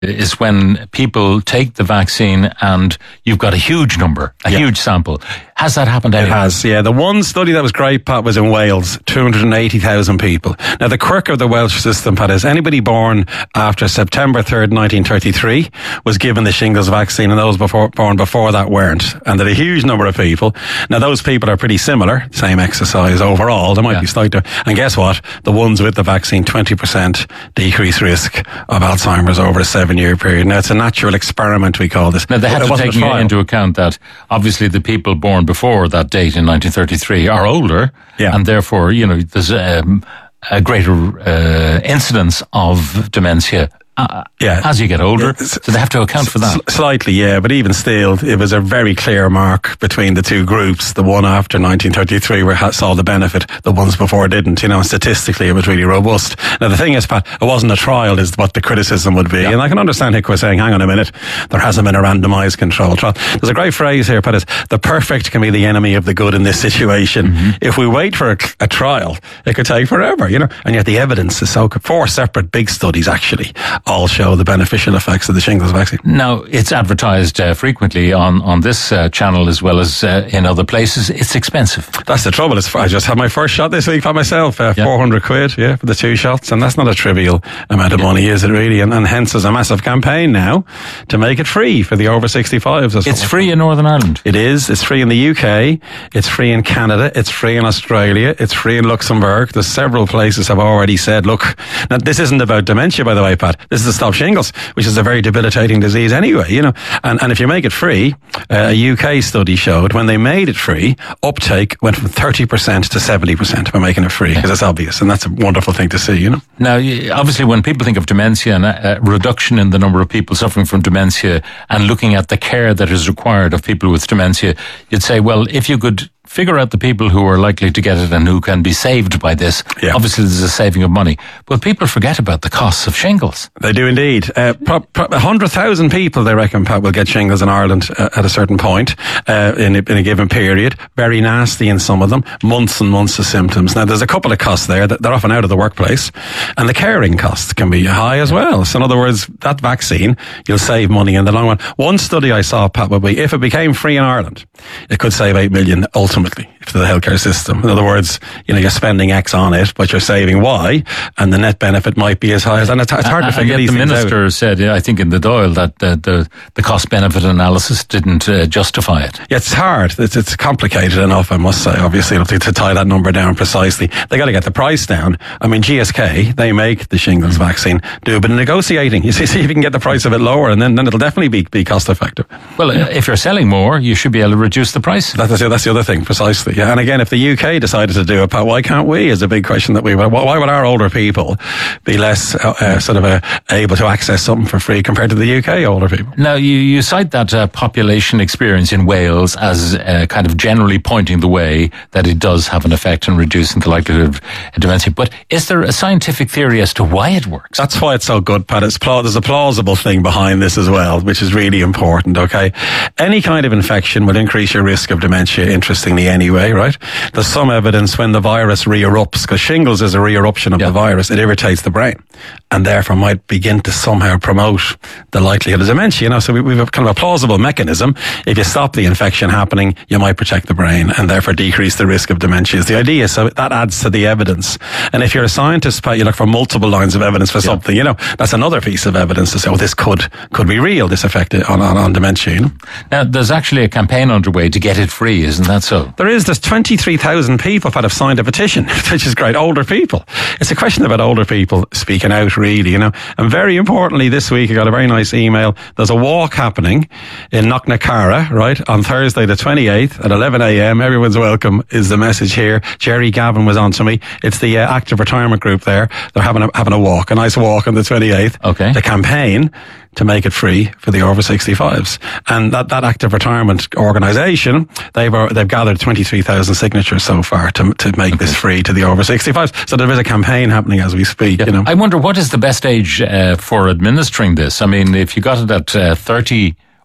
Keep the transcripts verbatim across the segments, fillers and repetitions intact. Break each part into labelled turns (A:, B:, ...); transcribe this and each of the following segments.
A: is when people take the vaccine and you've got a huge number, a yeah. huge sample. Has that happened anywhere?
B: It has, yeah. The one study that was great, Pat, was in Wales, two hundred eighty thousand people. Now, the quirk of the Welsh system, Pat, is anybody born after September third, nineteen thirty-three was given the shingles vaccine, and those before, born before that weren't. And there are a huge number of people. Now, those people are pretty similar, same exercise overall. There might yeah. be slight difference. And guess what? The ones with the vaccine, twenty percent decreased risk of Alzheimer's over a seven-year period. Now, it's a natural experiment, we call this.
A: Now, they had to take into account that obviously the people born before that date in nineteen thirty-three are older, yeah. and therefore, you know, there's a, a greater uh, incidence of dementia Uh, yeah. as you get older, yeah. so they have to account for that.
B: S- slightly, yeah, but even still, it was a very clear mark between the two groups. The one after nineteen thirty-three where ha- saw the benefit, the ones before didn't. You know, statistically, it was really robust. Now, the thing is, Pat, it wasn't a trial, is what the criticism would be. Yeah. And I can understand Hick was saying, hang on a minute, there hasn't been a randomised control trial. There's a great phrase here, Pat, is the perfect can be the enemy of the good in this situation. Mm-hmm. If we wait for a, a trial, it could take forever, you know, and yet the evidence is so good. Four separate big studies, actually, all show the beneficial effects of the shingles vaccine.
A: Now, it's advertised uh, frequently on, on this uh, channel as well as uh, in other places. It's expensive.
B: That's the trouble. It's, I just had my first shot this week by myself, uh, yeah. four hundred quid, yeah, for the two shots. And that's not a trivial amount of yeah. money, is it really? And, and hence there's a massive campaign now to make it free for the over sixty-fives.
A: It's free in Northern Ireland.
B: It is. It's free in the U K. It's free in Canada. It's free in Australia. It's free in Luxembourg. There's several places have already said, look, now this isn't about dementia, by the way, Pat. This is to stop shingles, which is a very debilitating disease anyway, you know. And, and if you make it free, uh, a U K study showed when they made it free, uptake went from thirty percent to seventy percent by making it free, because it's obvious. And that's a wonderful thing to see, you know.
A: Now, obviously, when people think of dementia and a reduction in the number of people suffering from dementia and looking at the care that is required of people with dementia, you'd say, well, if you could figure out the people who are likely to get it and who can be saved by this. Yeah. Obviously, there's a saving of money. But people forget about the costs of shingles.
B: They do indeed. Uh, pro- pro- one hundred thousand people, they reckon, Pat, will get shingles in Ireland uh, at a certain point uh, in, a, in a given period. Very nasty in some of them. Months and months of symptoms. Now, there's a couple of costs there. That they're often out of the workplace. And the caring costs can be high as well. So, in other words, that vaccine, you'll save money in the long run. One study I saw, Pat, would be if it became free in Ireland, it could save eight million ultimately. To the healthcare system. In other words, you know, you're spending X on it, but you're saving Y, and the net benefit might be as high as, and it's, it's hard
A: uh,
B: to figure these
A: the
B: things out.
A: The minister said, I think in the Dáil, that the, the, the cost-benefit analysis didn't uh, justify it.
B: Yeah, it's hard. It's, it's complicated enough, I must say, obviously, to, to tie that number down precisely. They got to get the price down. I mean, G S K, they make the shingles mm-hmm. vaccine, do a bit of negotiating. You see, see if you can get the price of it lower, and then, then it'll definitely be, be cost-effective.
A: Well, uh, if you're selling more, you should be able to reduce the price.
B: That's, that's the other thing, precisely. Yeah, and again, if the U K decided to do it, Pat, why can't we? Is a big question that we. Why would our older people be less uh, uh, sort of uh, able to access something for free compared to the U K older people?
A: Now, you, you cite that uh, population experience in Wales as uh, kind of generally pointing the way that it does have an effect on reducing the likelihood of dementia. But is there a scientific theory as to why it works?
B: That's why it's so good, Pat. It's pl- there's a plausible thing behind this as well, which is really important. Okay, any kind of infection will increase your risk of dementia. Interestingly, anyway, right? There's some evidence when the virus re-erupts, because shingles is a re-eruption of yeah. the virus, it irritates the brain and therefore might begin to somehow promote the likelihood of dementia. You know, so we, we have kind of a plausible mechanism. If you stop the infection happening, you might protect the brain and therefore decrease the risk of dementia is the idea. So that adds to the evidence. And if you're a scientist, Pat, you look for multiple lines of evidence for yeah. something, you know, that's another piece of evidence to say, oh, this could could be real, this effect on, on, on dementia, you know.
A: Now, there's actually a campaign underway to get it free, isn't that so?
B: There is. There's twenty-three thousand people that have signed a petition, which is great. Older people. It's a question about older people speaking out, really, you know. And very importantly, this week I got a very nice email. There's a walk happening in Knocknacara, right, on Thursday the twenty-eighth at eleven a.m. Everyone's welcome is the message here. Jerry Gavin was on to me. It's the uh, active retirement group there. They're having a, having a walk, a nice walk on the twenty-eighth.
A: Okay.
B: The campaign to make it free for the over sixty-fives. And that, that active retirement organisation, they've they've gathered twenty-three thousand signatures so far to to make okay. this free to the over sixty-fives. So there is a campaign happening as we speak, yeah. you know.
A: I wonder, what is the best age uh, for administering this? I mean, if you got it at uh, thirty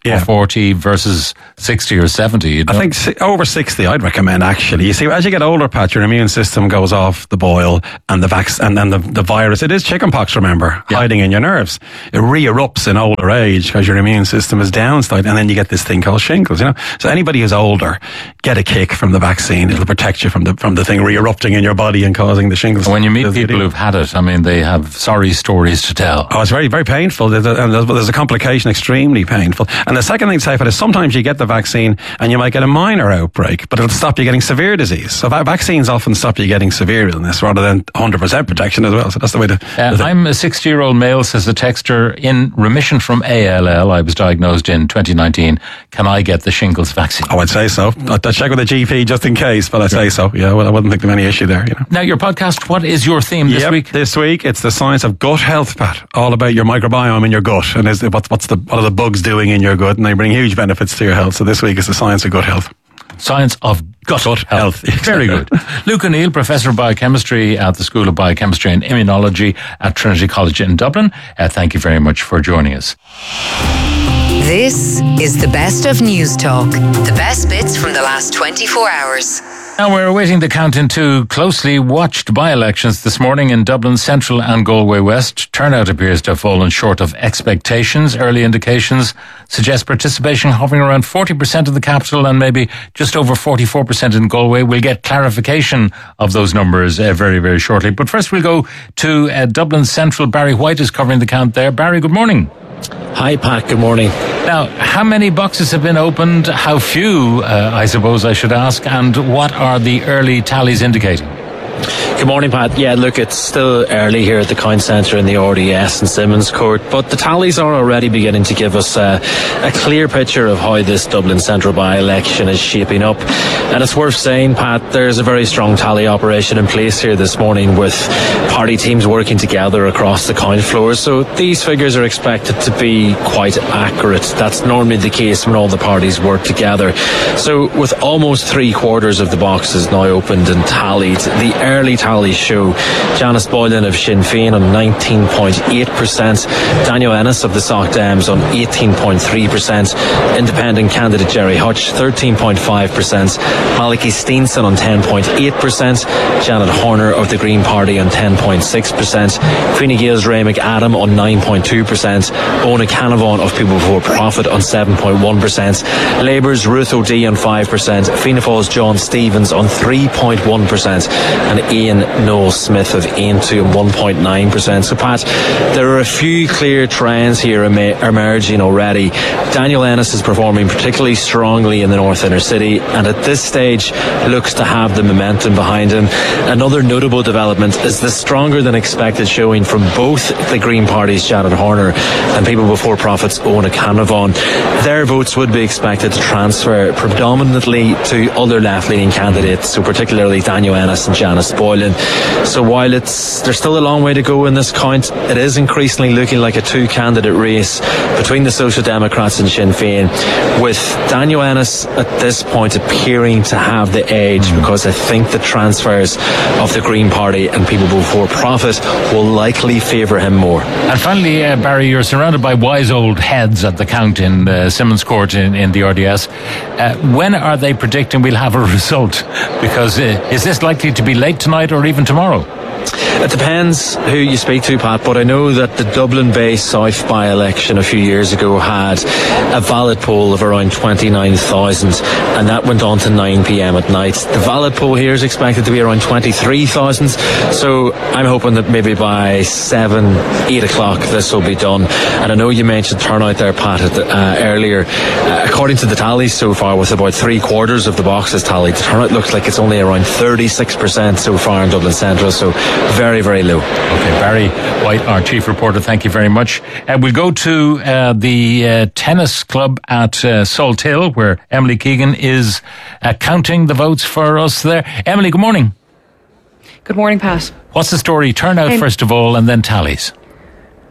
B: Yeah.
A: or forty versus sixty or seventy. You
B: I
A: know?
B: think si- over sixty, I'd recommend actually. You see, as you get older, Pat, your immune system goes off the boil, and the vac- and then the, the virus, it is chickenpox, remember,
A: Yeah.
B: hiding in your nerves. It re-erupts in older age because your immune system is down slightly, and then you get this thing called shingles, you know. So anybody who's older, get a kick from the vaccine. It'll protect you from the from the thing re-erupting in your body and causing the shingles.
A: And when you meet
B: Does it
A: people
B: do?
A: who've had it, I mean, they have sorry stories to tell.
B: Oh, it's very, very painful. There's a, and there's, there's a complication, extremely painful. And the second thing to say for it is sometimes you get the vaccine and you might get a minor outbreak, but it'll stop you getting severe disease. So va- vaccines often stop you getting severe illness rather than one hundred percent protection as well. So that's the way to...
A: Uh, I'm a sixty-year-old male, says the texter, in remission from A L L. I was diagnosed in twenty nineteen. Can I get the shingles vaccine?
B: Oh, I'd say so. I'd, I'd check with the G P just in case, but I'd say so. Yeah, well, I wouldn't think there's any issue there, you know.
A: Now, your podcast, what is your theme this
B: Yep,
A: week?
B: This week, it's the science of gut health, Pat. All about your microbiome in your gut, and is what's what's the what are the bugs doing in your gut, and they bring huge benefits to your health. So this week is the science of gut health.
A: Science of gut,
B: Gut
A: health.
B: health.
A: Very good. Luke O'Neill, Professor of Biochemistry at the School of Biochemistry and Immunology at Trinity College in Dublin. Uh, thank you very much for joining us.
C: This is the best of News Talk. The best bits from the last twenty-four hours.
A: Now we're awaiting the count in two closely watched by-elections this morning in Dublin Central and Galway West. Turnout appears to have fallen short of expectations. Early indications suggest participation hovering around forty percent of the capital and maybe just over forty-four percent in Galway. We'll get clarification of those numbers uh, very, very shortly. But first we'll go to uh, Dublin Central. Barry White is covering the count there. Barry, good morning.
D: Hi, Pat. Good morning.
A: Now, how many boxes have been opened? How few, uh, I suppose I should ask, and what are the early tallies indicating?
D: Good morning, Pat. Yeah, look, it's still early here at the Count Centre in the R D S and Simmons Court, but the tallies are already beginning to give us uh, a clear picture of how this Dublin Central by-election is shaping up. And it's worth saying, Pat, there's a very strong tally operation in place here this morning with party teams working together across the count floors. So these figures are expected to be quite accurate. That's normally the case when all the parties work together. So with almost three quarters of the boxes now opened and tallied, the early tallies show Janice Boylan of Sinn Féin on nineteen point eight percent, Daniel Ennis of the Soc Dems on eighteen point three percent, independent candidate Jerry Hutch thirteen point five percent, Malachy Steenson on ten point eight percent, Janet Horner of the Green Party on ten point six percent, Fine Gael's Ray McAdam on nine point two percent, Ona Canavan of People Before Profit on seven point one percent, Labour's Ruth O'Dea on five percent, Fianna Fáil's John Stevens on three point one percent, and Ian Noel Smith of Aintu on one point nine percent. So, Pat, there are a few clear trends here em- emerging already. Daniel Ennis is performing particularly strongly in the North Inner City, and at this stage looks to have the momentum behind him. Another notable development is the stronger than expected showing from both the Green Party's Janet Horner and People Before Profit's Ona Canavan. Their votes would be expected to transfer predominantly to other left-leaning candidates, so particularly Daniel Ennis and Janice Boylan. So while it's there's still a long way to go in this count, it is increasingly looking like a two-candidate race between the Social Democrats and Sinn Féin, with Daniel Ennis at this point appearing to have the edge, because I think the transfers of the Green Party and People Before Profit will likely favour him more.
A: And finally, uh, Barry, you're surrounded by wise old heads at the count in uh, Simmons Court in, in the R D S. Uh, when are they predicting we'll have a result? Because uh, is this likely to be late tonight or even tomorrow?
D: It depends who you speak to, Pat, but I know that the Dublin-based South by-election a few years ago had a valid poll of around twenty-nine thousand, and that went on to nine p.m. at night. The valid poll here is expected to be around twenty-three thousand, so I'm hoping that maybe by seven, eight o'clock this will be done. And I know you mentioned turnout there, Pat, at the, uh, earlier. Uh, according to the tallies so far, with about three quarters of the boxes tallied, the turnout looks like it's only around thirty-six percent so far in Dublin Central, so very, very low.
A: Okay, Barry White, our chief reporter, thank you very much. Uh, we'll go to uh, the uh, tennis club at uh, Salt Hill, where Emily Keegan is uh, counting the votes for us there. Emily, good morning.
E: Good morning, Pat.
A: What's the story? Turnout,
E: Um,
A: first of all, and then tallies.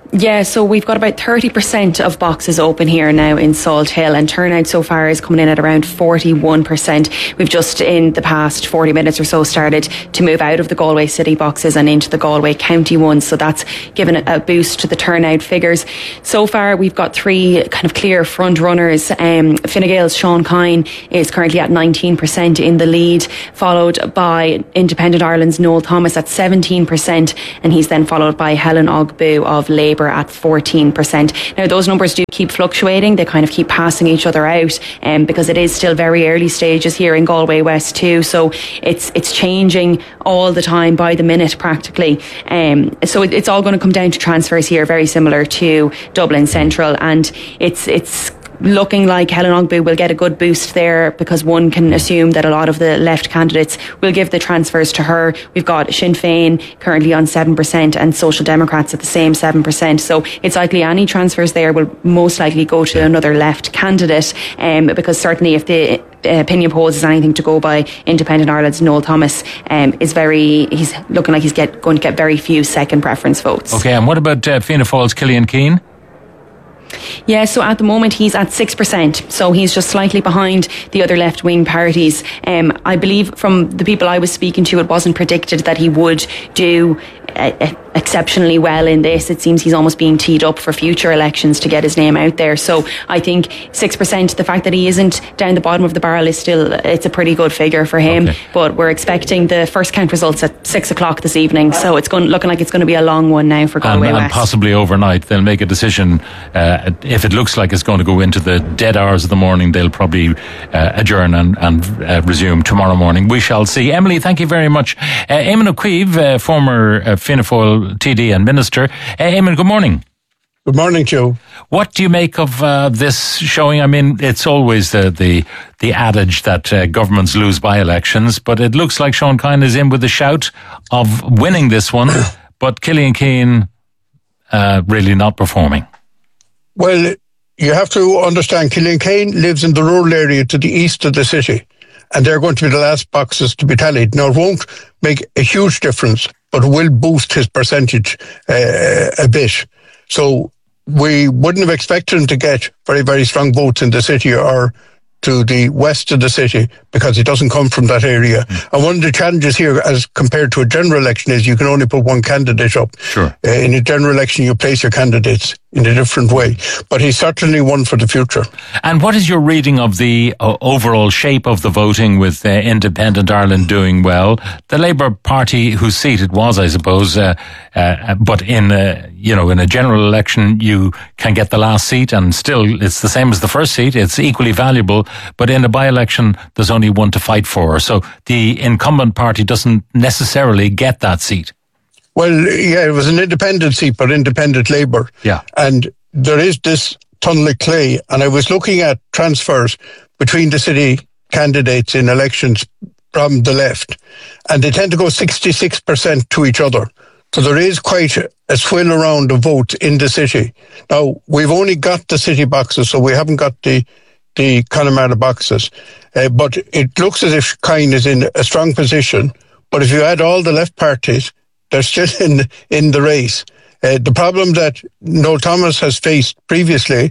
E: Yeah, so we've got about thirty percent of boxes open here now in Salt Hill, and turnout so far is coming in at around forty-one percent. We've just in the past forty minutes or so started to move out of the Galway City boxes and into the Galway County ones, so that's given a boost to the turnout figures. So far we've got three kind of clear front runners. Um, Fine Gael's Sean Kine is currently at nineteen percent in the lead, followed by Independent Ireland's Noel Thomas at seventeen percent, and he's then followed by Helen Ogbu of Labour at fourteen percent. Now those numbers do keep fluctuating, they kind of keep passing each other out, um, because it is still very early stages here in Galway West too, so it's it's changing all the time, by the minute practically. Um, so it, it's all going to come down to transfers here, very similar to Dublin Central, and it's it's looking like Helen Ogbu will get a good boost there, because one can assume that a lot of the left candidates will give the transfers to her. We've got Sinn Féin currently on seven percent and Social Democrats at the same seven percent, so it's likely any transfers there will most likely go to another left candidate, um, because certainly if the opinion polls is anything to go by, Independent Ireland's Noel Thomas um, is very, he's looking like he's get, going to get very few second preference votes.
A: Okay, and what about uh, Fianna Fáil's Killian Keane?
E: Yeah, so at the moment he's at six percent, so he's just slightly behind the other left-wing parties. Um, I believe from the people I was speaking to, it wasn't predicted that he would do uh, exceptionally well in this. It seems he's almost being teed up for future elections to get his name out there. So I think six percent, the fact that he isn't down the bottom of the barrel is still, it's a pretty good figure for him. Okay. But we're expecting the first count results at six o'clock this evening, so it's going, looking like it's going to be a long one now for Galway
A: and,
E: West.
A: And possibly overnight they'll make a decision. Uh, if it looks like it's going to go into the dead hours of the morning, they'll probably uh, adjourn and, and uh, resume tomorrow morning. We shall see. Emily, thank you very much. Uh, Eamon O'Keefe, uh, former uh, Fianna Fáil T D and Minister. Uh, Eamon, good morning.
F: Good morning, Joe.
A: What do you make of uh, this showing? I mean, it's always the the, the adage that uh, governments lose by-elections, but it looks like Sean Kine is in with a shout of winning this one, but Killian Keane uh, really not performing.
F: Well, you have to understand, Killian Keane lives in the rural area to the east of the city, and they're going to be the last boxes to be tallied. Now, it won't make a huge difference, but it will boost his percentage uh, a bit. So we wouldn't have expected him to get very, very strong votes in the city or to the west of the city, because it doesn't come from that area. Mm. And one of the challenges here, as compared to a general election, is you can only put one candidate up.
A: Sure.
F: Uh, in a general election, you place your candidates in a different way. But he's certainly one for the future.
A: And what is your reading of the uh, overall shape of the voting, with uh, Independent Ireland doing well? The Labour Party, whose seat it was, I suppose, uh, uh, but in a, you know, in a general election, you can get the last seat, and still it's the same as the first seat. It's equally valuable, but in a by-election, there's only one to fight for. So the incumbent party doesn't necessarily get that seat.
F: Well, yeah, it was an independent seat, but independent Labour.
A: Yeah.
F: And there is this tunnel of clay, and I was looking at transfers between the city candidates in elections from the left, and they tend to go sixty-six percent to each other. So there is quite a, a swill around of votes in the city. Now, we've only got the city boxes, so we haven't got the the Connemara boxes. Uh, but it looks as if Kine is in a strong position. But if you add all the left parties, they're still in in the race. Uh, the problem that Noel Thomas has faced previously,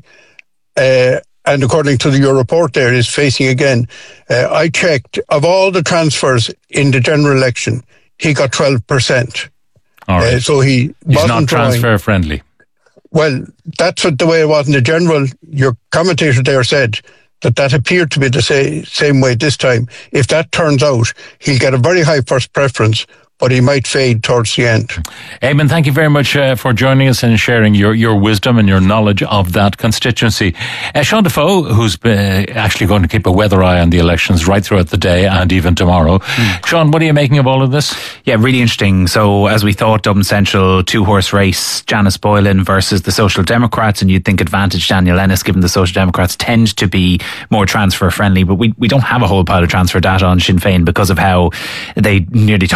F: uh, and according to the, your report there, is facing again. Uh, I checked, of all the transfers in the general election, he got twelve percent.
A: All right.
F: Uh, so he
A: He's
F: wasn't
A: not transfer friendly.
F: Well, that's what the way it was in the general. Your commentator there said that that appeared to be the same, same way this time. If that turns out, he'll get a very high first preference, but he might fade towards the end.
A: Eamon, thank you very much uh, for joining us and sharing your, your wisdom and your knowledge of that constituency. Uh, Sean Defoe, who's uh, actually going to keep a weather eye on the elections right throughout the day and even tomorrow. Mm. Sean, what are you making of all of this?
G: Yeah, really interesting. So as we thought, Dublin Central, two-horse race, Janice Boylan versus the Social Democrats, and you'd think advantage Daniel Ennis, given the Social Democrats tend to be more transfer-friendly, but we, we don't have a whole pile of transfer data on Sinn Féin because of how they nearly topped the poll in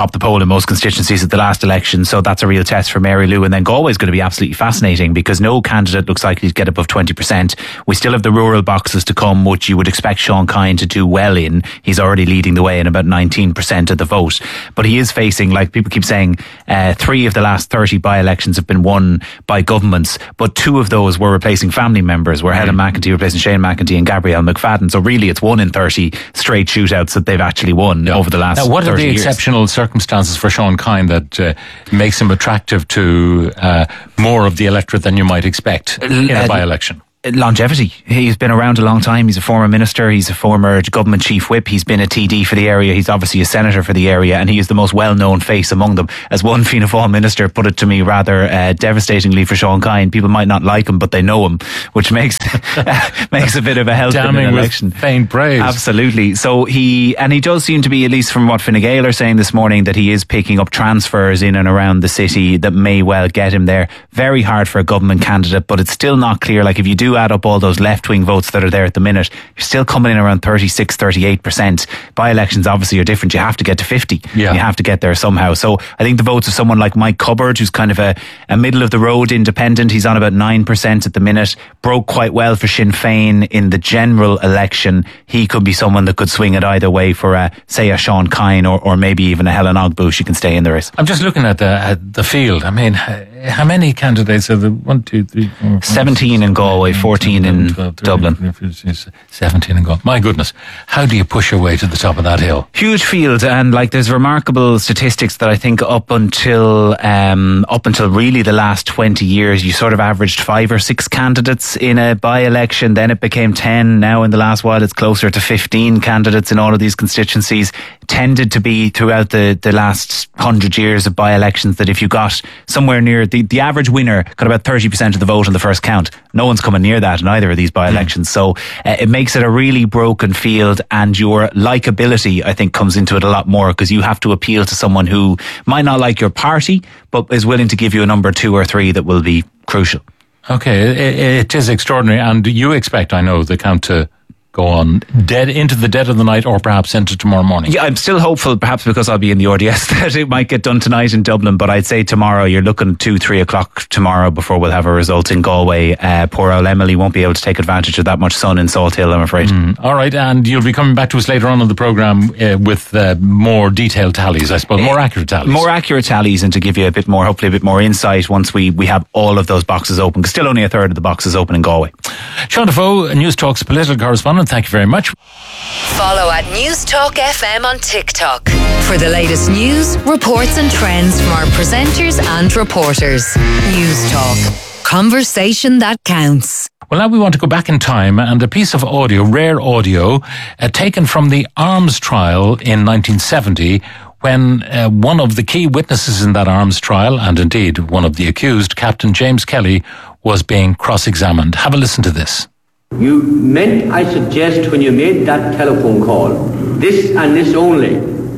G: in most constituencies at the last election. So that's a real test for Mary Lou. And then Galway is going to be absolutely fascinating because no candidate looks likely to get above twenty percent. We still have the rural boxes to come, which you would expect Sean Kine to do well in. He's already leading the way in about nineteen percent of the vote. But he is facing, like people keep saying, uh, three of the last thirty by-elections have been won by governments, but two of those were replacing family members, were Helen McEntee replacing Shane McEntee and Gabrielle McFadden. So really it's one in thirty straight shootouts that they've actually won yeah. over the last
A: now, what are the
G: years.
A: Exceptional circumstances for Sean Kine that uh, makes him attractive to uh, more of the electorate than you might expect in a by-election?
G: Longevity. He's been around a long time. He's a former minister. He's a former government chief whip. He's been a T D for the area. He's obviously a senator for the area, and he is the most well-known face among them. As one Fianna Fáil minister put it to me rather uh, devastatingly for Sean Kine, people might not like him, but they know him, which makes makes a bit of a help in an election.
A: With faint praise.
G: Absolutely. So he, and he does seem to be, at least from what Fine Gael are saying this morning, that he is picking up transfers in and around the city that may well get him there. Very hard for a government candidate, but it's still not clear. Like if you do add up all those left-wing votes that are there at the minute, you're still coming in around thirty-six, thirty-eight percent. By-elections obviously are different. You have to get to fifty.
A: Yeah.
G: You have to get there somehow. So I think the votes of someone like Mike Cupboard, who's kind of a, a middle-of-the-road independent, he's on about nine percent at the minute, broke quite well for Sinn Féin in the general election. He could be someone that could swing it either way for, a, say, a Sean Kine or, or maybe even a Helen Ogbu. She can stay in the race.
A: I'm just looking at the, at the field. I mean, how many candidates are there? One, two, three, four,
G: seventeen in Galway, fourteen in twelve, Dublin.
A: seventeen in Galway. My goodness. How do you push your way to the top of that hill?
G: Huge field, and like there's remarkable statistics that I think up until um, up until really the last twenty years, you sort of averaged five or six candidates in a by-election. Then it became ten. Now in the last while, it's closer to fifteen candidates in all of these constituencies. Tended to be throughout the, the last hundred years of by-elections that if you got somewhere near the, the average winner got about thirty percent of the vote on the first count. No one's coming near that in either of these by-elections. Mm. So uh, it makes it a really broken field, and your likability, I think, comes into it a lot more because you have to appeal to someone who might not like your party, but is willing to give you a number two or three that will be crucial.
A: Okay, it, it is extraordinary, and you expect, I know, the count to go on dead into the dead of the night or perhaps into tomorrow morning.
G: Yeah, I'm still hopeful, perhaps because I'll be in the R D S, that it might get done tonight in Dublin, but I'd say tomorrow, you're looking two, three o'clock tomorrow before we'll have a result in Galway. Uh, poor old Emily won't be able to take advantage of that much sun in Salt Hill, I'm afraid.
A: Mm, all right, and you'll be coming back to us later on in the programme uh, with uh, more detailed tallies, I suppose, more accurate tallies.
G: More accurate tallies, and to give you a bit more, hopefully a bit more insight once we, we have all of those boxes open, because still only a third of the boxes open in Galway.
A: Sean Defoe, News Talk's political correspondent, thank you very much.
C: Follow at News Talk F M on TikTok for the latest news, reports and trends from our presenters and reporters. News Talk. Conversation that counts.
A: Well, now we want to go back in time, and a piece of audio, rare audio, uh, taken from the arms trial in nineteen seventy, when uh, one of the key witnesses in that arms trial, and indeed one of the accused, Captain James Kelly, was being cross-examined. Have a listen to this.
H: You meant, I suggest, when you made that telephone call, this and this only,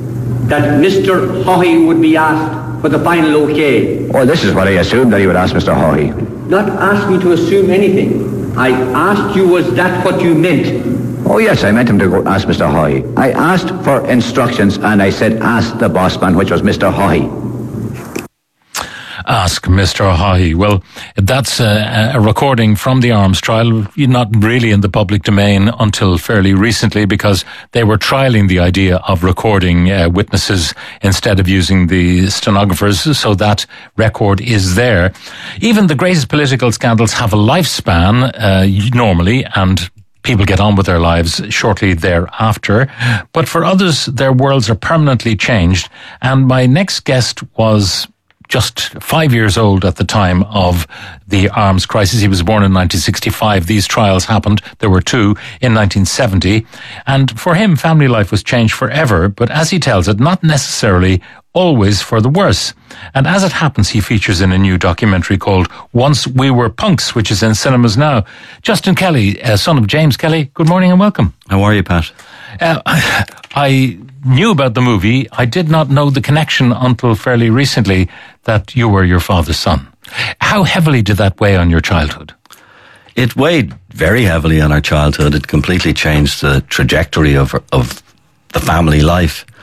H: that Mister Haughey would be asked for the final okay.
I: Oh, this is what I assumed, that he would ask Mister Haughey.
H: Not ask me to assume anything. I asked you, was that what you meant?
I: Oh, yes, I meant him to go ask Mister Haughey. I asked for instructions, and I said, ask the boss man, which was Mister Haughey.
A: Ask Mister Haughey. Well, that's a, a recording from the arms trial, not really in the public domain until fairly recently, because they were trialling the idea of recording uh, witnesses instead of using the stenographers, so that record is there. Even the greatest political scandals have a lifespan, uh, normally, and people get on with their lives shortly thereafter. But for others, their worlds are permanently changed. And my next guest was just five years old at the time of the arms crisis. He was born in nineteen sixty-five. These trials happened. There were two in nineteen seventy. And for him, family life was changed forever. But as he tells it, not necessarily always for the worse. And as it happens, he features in a new documentary called Once We Were Punks, which is in cinemas now. Justin Kelly, uh, son of James Kelly, good morning and welcome.
J: How are you, Pat?
A: Uh, I knew about the movie. I did not know the connection until fairly recently that you were your father's son. How heavily did that weigh on your childhood?
J: It weighed very heavily on our childhood. It completely changed the trajectory of of the family life.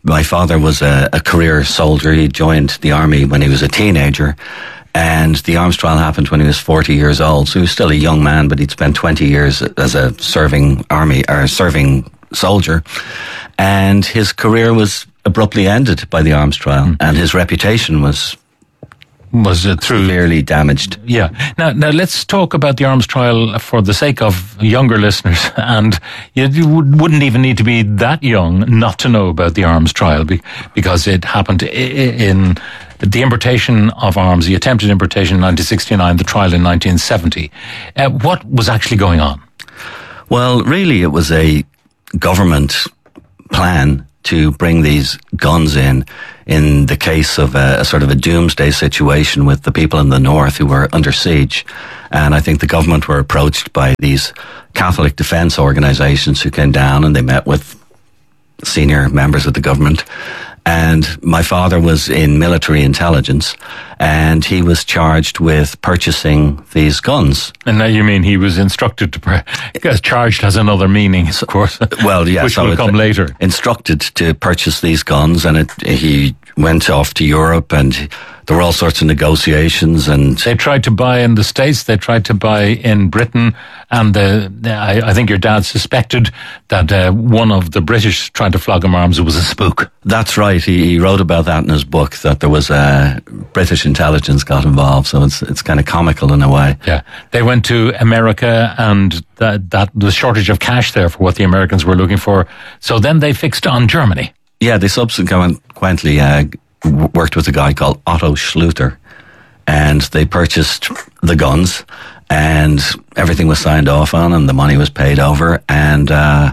J: my father was a, a career soldier. He joined the army when he was a teenager. And the arms trial happened when he was forty years old. So he was still a young man, but he'd spent twenty years as a serving army or serving soldier. And his career was abruptly ended by the arms trial. Mm. And his reputation was
A: was uh, through
J: severely damaged.
A: Yeah. Now, now let's talk about the arms trial for the sake of younger listeners. And you, you would, wouldn't even need to be that young not to know about the arms trial, be, because it happened in the importation of arms, the attempted importation in nineteen sixty-nine, the trial in nineteen seventy. Uh, what was actually going on?
J: Well, really, it was a government plan to bring these guns in, in the case of a, a sort of a doomsday situation with the people in the north who were under siege. And I think the government were approached by these Catholic defence organisations who came down and they met with senior members of the government. And my father was in military intelligence, and he was charged with purchasing these guns.
A: And now you mean he was instructed to, pur- charged has another meaning, of course.
J: Well, yes.
A: Which will so come later.
J: Instructed to purchase these guns, and it, he went off to Europe, and there were all sorts of negotiations. And
A: they tried to buy in the States, they tried to buy in Britain, and uh, I, I think your dad suspected that uh, one of the British trying to flog him arms was a spook.
J: That's right. He, he wrote about that in his book, that there was a British intelligence got involved. So it's it's kind of comical in a way.
A: Yeah, they went to America, and that that the shortage of cash there for what the Americans were looking for. So then they fixed on Germany.
J: Yeah, they subsequently uh, worked with a guy called Otto Schluter, and they purchased the guns, and everything was signed off on, and the money was paid over, and uh,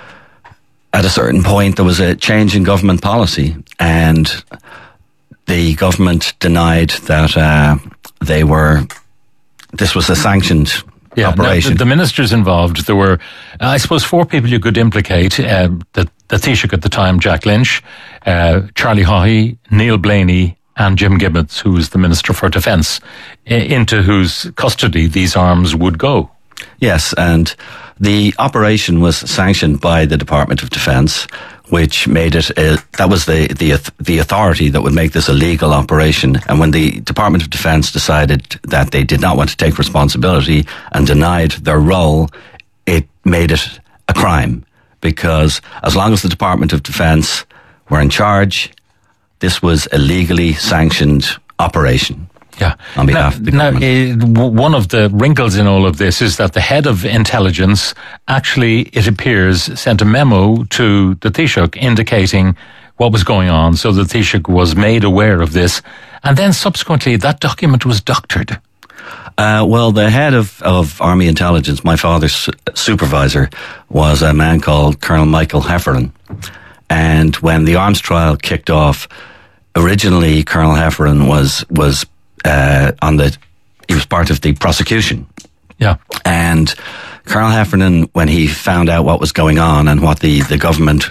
J: at a certain point there was a change in government policy, and the government denied that uh, they were, this was a sanctioned
A: yeah,
J: operation.
A: No, the, the ministers involved, there were, uh, I suppose, four people you could implicate. Uh, the, the Taoiseach at the time, Jack Lynch, uh, Charlie Haughey, Neil Blaney, and Jim Gibbons, who was the Minister for Defence, into whose custody these arms would go.
J: Yes, and the operation was sanctioned by the Department of Defence, which made it, a, that was the, the the authority that would make this a legal operation. And when the Department of Defence decided that they did not want to take responsibility and denied their role, it made it a crime. Because as long as the Department of Defence were in charge, this was a legally sanctioned operation.
A: Yeah.
J: On behalf
A: now,
J: of the government.
A: Now, uh, one of the wrinkles in all of this is that the head of intelligence actually, it appears, sent a memo to the Taoiseach indicating what was going on. So the Taoiseach was made aware of this. And then subsequently that document was doctored.
J: Uh, well, the head of, of Army Intelligence, my father's supervisor, was a man called Colonel Michael Heffernan. And when the arms trial kicked off, originally Colonel Heffernan was was uh, on the he was part of the prosecution.
A: Yeah.
J: And Colonel Heffernan, when he found out what was going on and what the the government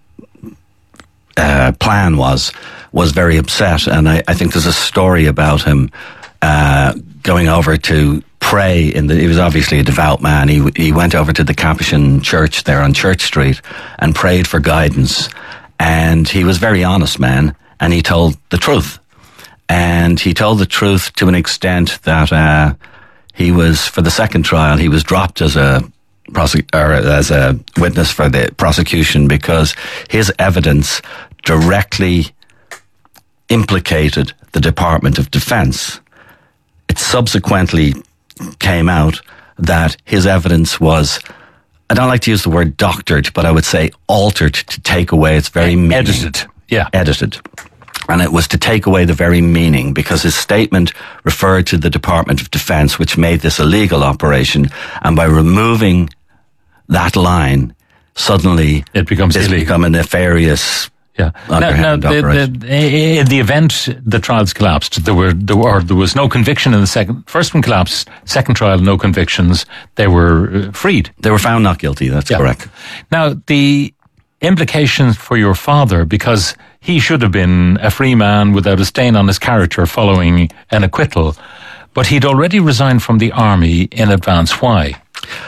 J: uh, plan was, was very upset. And I, I think there's a story about him uh, going over to pray in the, he was obviously a devout man. He he went over to the Capuchin church there on Church Street and prayed for guidance. And he was a very honest man, and he told the truth. And he told the truth to an extent that uh, he was, for the second trial, he was dropped as a prosec- or as a witness for the prosecution because his evidence directly implicated the Department of Defence. It subsequently came out that his evidence was, I don't like to use the word doctored, but I would say altered to take away its very meaning.
A: Edited. Yeah.
J: Edited. And it was to take away the very meaning because his statement referred to the Department of Defence, which made this a legal operation. And by removing that line, suddenly
A: it becomes
J: it's
A: illegal.
J: become a nefarious.
A: Yeah. Now, now the, the, in the event the trials collapsed, there were there were there was no conviction in the second. First one collapsed. Second trial, no convictions. They were uh, freed.
J: They were found not guilty. That's yeah. correct.
A: Now the implications for your father, because he should have been a free man without a stain on his character following an acquittal, but he'd already resigned from the army in advance. Why?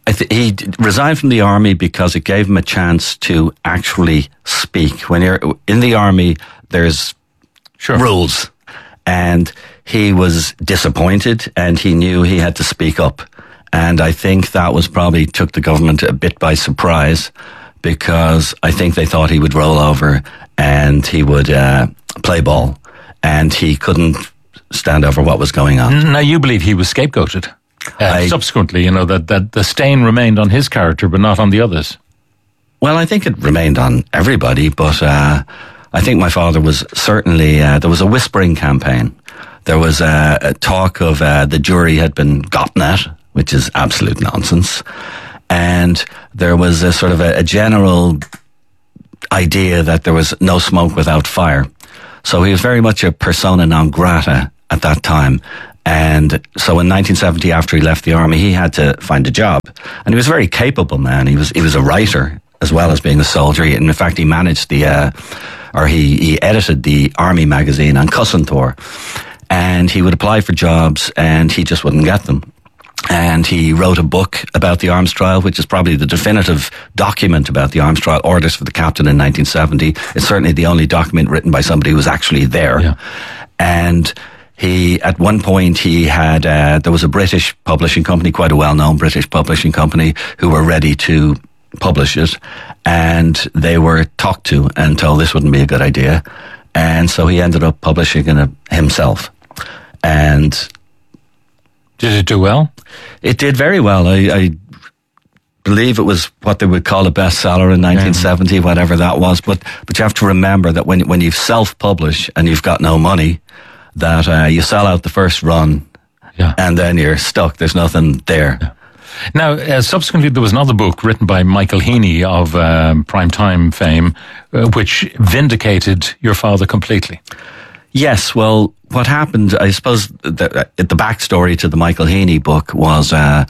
J: I th- he d- resigned from the army because it gave him a chance to actually speak. When you're in the army, there's
A: sure.
J: rules. And he was disappointed, and he knew he had to speak up. And I think that was probably took the government a bit by surprise, because I think they thought he would roll over and he would uh, play ball, and he couldn't stand over what was going on.
A: Now, you believe he was scapegoated. Uh,
J: I,
A: subsequently, you know, that, that the stain remained on his character, but not on the others.
J: Well, I think it remained on everybody, but uh, I think my father was certainly, uh, there was a whispering campaign. There was uh, a talk of uh, the jury had been gotten at, which is absolute nonsense. And there was a sort of a, a general idea that there was no smoke without fire. So he was very much a persona non grata at that time. And so in nineteen seventy, after he left the army, he had to find a job. And he was a very capable man. He was he was a writer as well as being a soldier. And in fact, he managed the, uh, or he, he edited the army magazine on Cussentor. And he would apply for jobs and he just wouldn't get them. And he wrote a book about the arms trial, which is probably the definitive document about the arms trial, Orders for the Captain in nineteen seventy. It's certainly the only document written by somebody who was actually there.
A: Yeah.
J: And he, at one point, he had, uh, there was a British publishing company, quite a well-known British publishing company, who were ready to publish it. And they were talked to and told this wouldn't be a good idea. And so he ended up publishing it himself. And
A: did it do well?
J: It did very well. I, I believe it was what they would call a bestseller in nineteen seventy, yeah. whatever that was. But but you have to remember that when when you self-publish and you've got no money, that uh, you sell out the first run,
A: yeah.
J: and then you're stuck. There's nothing there.
A: Yeah. Now, uh, subsequently, there was another book written by Michael Heaney of um, Primetime fame, uh, which vindicated your father completely.
J: Yes, well, what happened, I suppose, the, the backstory to the Michael Heaney book was uh,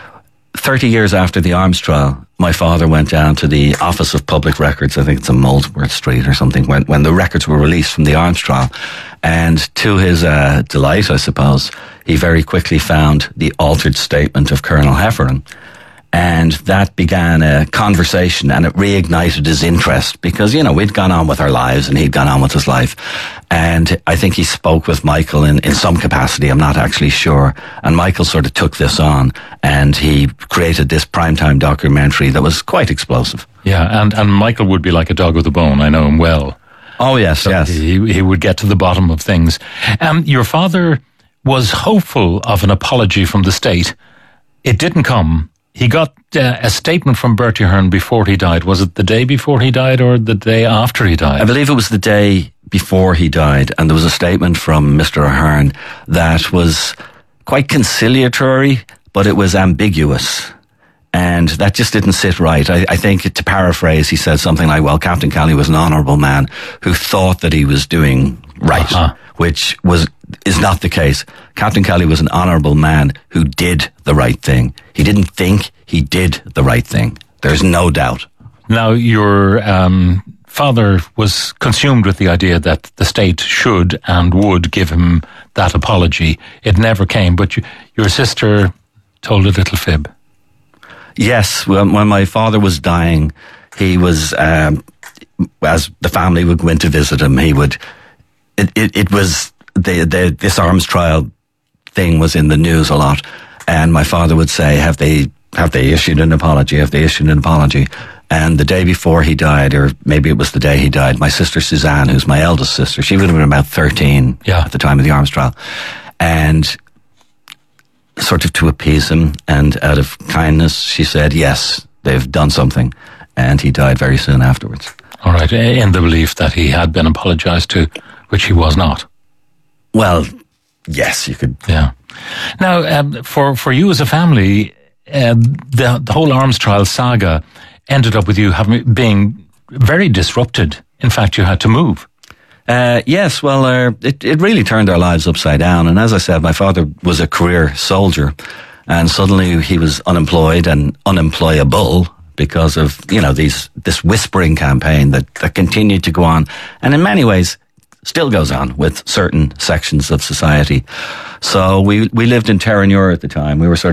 J: thirty years after the arms trial, my father went down to the Office of Public Records, I think it's on Molesworth Street or something, when, when the records were released from the arms trial. And to his uh, delight, I suppose, he very quickly found the altered statement of Colonel Hefferon. And that began a conversation, and it reignited his interest because, you know, we'd gone on with our lives and he'd gone on with his life. And I think he spoke with Michael in, in some capacity, I'm not actually sure. And Michael sort of took this on and he created this primetime documentary that was quite explosive.
A: Yeah, and, and Michael would be like a dog with a bone. I know him well.
J: Oh, yes,
A: so
J: yes.
A: He, he would get to the bottom of things. Um, your father was hopeful of an apology from the state. It didn't come. He got uh, a statement from Bertie Ahern before he died. Was it the day before he died or the day after he died?
J: I believe it was the day before he died, and there was a statement from Mister Ahern that was quite conciliatory, but it was ambiguous. And that just didn't sit right. I, I think, to paraphrase, he said something like, well, Captain Kelly was an honourable man who thought that he was doing right, uh-huh. which was is not the case. Captain Kelly was an honourable man who did the right thing. He didn't think, he did the right thing. There's no doubt.
A: Now, your um, father was consumed with the idea that the state should and would give him that apology. It never came, but you, your sister told a little fib.
J: Yes, when, when my father was dying, he was, um, as the family would go in to visit him, he would, it, it, it was, the, the, this arms trial thing was in the news a lot. And my father would say, have they, have they issued an apology? Have they issued an apology? And the day before he died, or maybe it was the day he died, my sister Suzanne, who's my eldest sister, she would have been about thirteen yeah. at the time of the arms trial. And sort of to appease him and out of kindness, she said, yes, they've done something. And he died very soon afterwards.
A: All right, in the belief that he had been apologised to, which he was not.
J: Well, yes, you could.
A: Yeah. Now, um, for, for you as a family, uh, the, the whole arms trial saga ended up with you having being very disrupted. In fact, you had to move.
J: Uh, yes, well, uh, it, it really turned our lives upside down. And as I said, my father was a career soldier, and suddenly he was unemployed and unemployable because of, you know, these, this whispering campaign that, that continued to go on. And in many ways, still goes on with certain sections of society. So we, we lived in Terranure at the time. We were sort of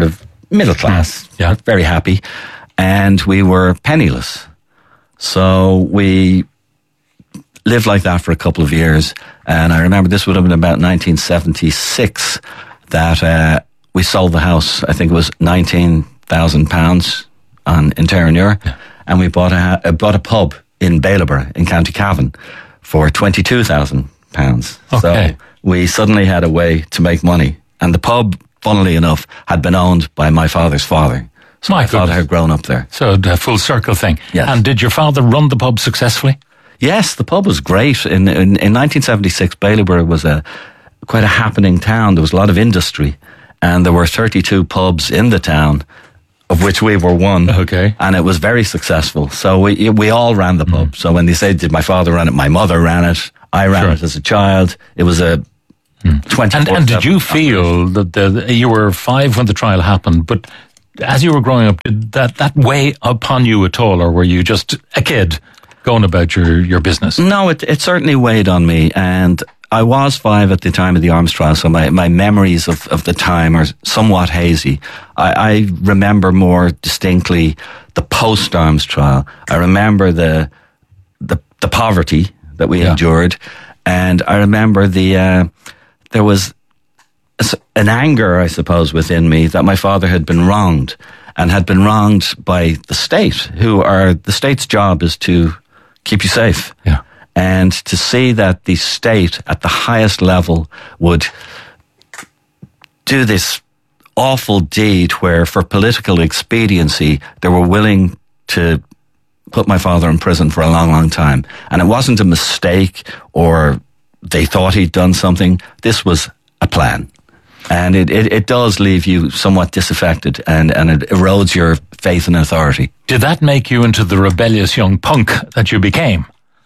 J: middle class,
A: mm. yeah,
J: very happy, and we were penniless. So we lived like that for a couple of years, and I remember this would have been about nineteen seventy-six that uh, we sold the house. I think it was nineteen thousand pounds on in Terenure, yeah. and we bought a uh, bought a pub in Bailieborough in County Cavan for twenty-two thousand pounds.
A: Okay.
J: So we suddenly had a way to make money, and the pub, funnily enough, had been owned by my father's father. So
A: my
J: my father had grown up there.
A: So a full circle thing.
J: Yes.
A: And did your father run the pub successfully?
J: Yes, the pub was great. In in, in nineteen seventy-six, Bailieborough was a quite a happening town. There was a lot of industry, and there were thirty-two pubs in the town, of which we were one.
A: Okay.
J: And it was very successful. So we we all ran the pub. Mm. So when they say, did my father run it? My mother ran it. I ran sure. it as a child. It was a mm. twenty-four
A: And, and did you feel that the, you were five when the trial happened, but as you were growing up, did that, that weigh upon you at all, or were you just a kid going about your, your business?
J: No, it, it certainly weighed on me, and I was five at the time of the arms trial, so my, my memories of, of the time are somewhat hazy. I, I remember more distinctly the post-arms trial. I remember the the, the poverty that we yeah. endured, and I remember the uh, there was an anger, I suppose, within me that my father had been wronged, and had been wronged by the state, who are, the state's job is to keep you safe.
A: Yeah.
J: And to see that the state at the highest level would do this awful deed where, for political expediency, they were willing to put my father in prison for a long, long time. And it wasn't a mistake or they thought he'd done something. This was a plan. And it, it, it does leave you somewhat disaffected, and, and it erodes your faith in authority.
A: Did that make you into the rebellious young punk that you became?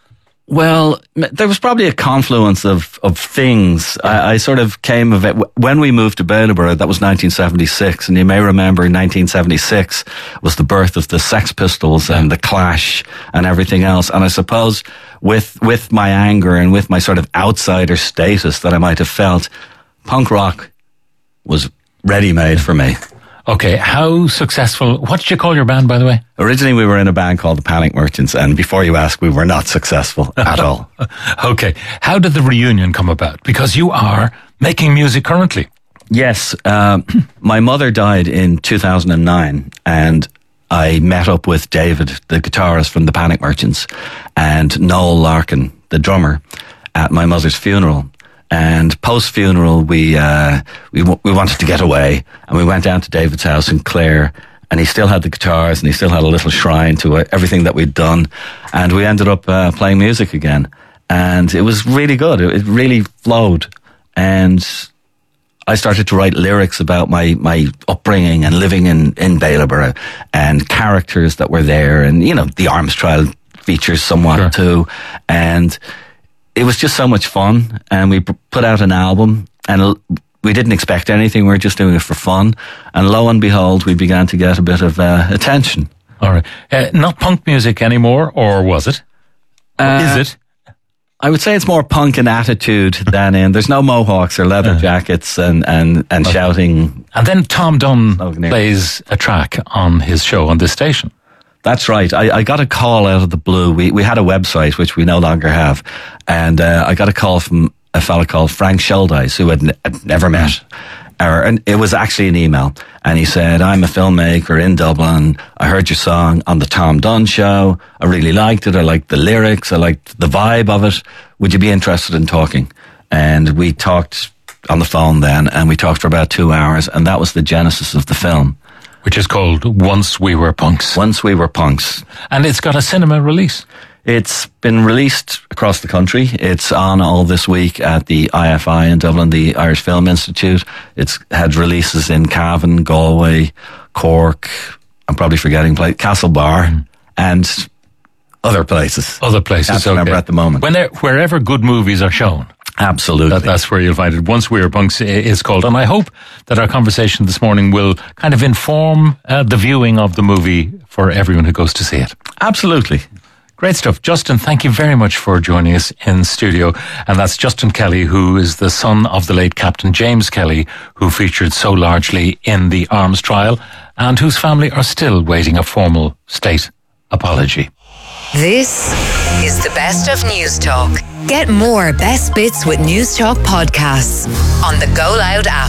J: Well, there was probably a confluence of, of things. I, I sort of came of it. When we moved to Bailieborough, that was nineteen seventy-six, and you may remember nineteen seventy-six was the birth of the Sex Pistols and the Clash and everything else. And I suppose with, with my anger and with my sort of outsider status that I might have felt, punk rock was ready-made for me.
A: Okay, how successful, what did you call your band, by the way?
J: Originally, we were in a band called the Panic Merchants, and before you ask, we were not successful at all.
A: Okay, how did the reunion come about? Because you are making music currently.
J: Yes, uh, my mother died in two thousand nine, and I met up with David, the guitarist from the Panic Merchants, and Noel Larkin, the drummer, at my mother's funeral. And post-funeral, we, uh, we, we wanted to get away, and we went down to David's house in Clare, and he still had the guitars, and he still had a little shrine to uh, everything that we'd done. And we ended up uh, playing music again. And it was really good. It, it really flowed. And I started to write lyrics about my, my upbringing and living in, in Bailieborough, and characters that were there. And, you know, the arms trial features somewhat sure. too. And it was just so much fun, and we put out an album, and we didn't expect anything. We were just doing it for fun, and lo and behold, we began to get a bit of uh, attention.
A: All right, uh, not punk music anymore, or was it?
J: Uh,
A: Is it?
J: I would say it's more punk in attitude than in. There's no mohawks or leather uh, jackets and and and okay. shouting.
A: And then Tom Dunn plays a track on his show on this station.
J: That's right. I, I got a call out of the blue. We we had a website, which we no longer have. And uh, I got a call from a fella called Frank Schuldeis, who had, n- had never met. Or, and it was actually an email. And he said, I'm a filmmaker in Dublin. I heard your song on the Tom Dunn show. I really liked it. I liked the lyrics. I liked the vibe of it. Would you be interested in talking? And we talked on the phone then, and we talked for about two hours. And that was the genesis of the film.
A: Which is called Once We Were Punks.
J: Once We Were Punks.
A: And it's got a cinema release.
J: It's been released across the country. It's on all this week at the I F I in Dublin, the Irish Film Institute. It's had releases in Cavan, Galway, Cork, I'm probably forgetting, place, Castlebar, mm. and other places.
A: Other places,
J: I can't remember
A: okay.
J: at the moment.
A: When wherever good movies are shown.
J: Absolutely.
A: That, that's where you'll find it. Once We Were Punks is called. And I hope that our conversation this morning will kind of inform uh, the viewing of the movie for everyone who goes to see it.
J: Absolutely.
A: Great. Great stuff. Justin, thank you very much for joining us in studio. And that's Justin Kelly, who is the son of the late Captain James Kelly, who featured so largely in the arms trial and whose family are still waiting a formal state apology.
C: This is the best of News Talk. Get more best bits with News Talk podcasts on the Go Loud app.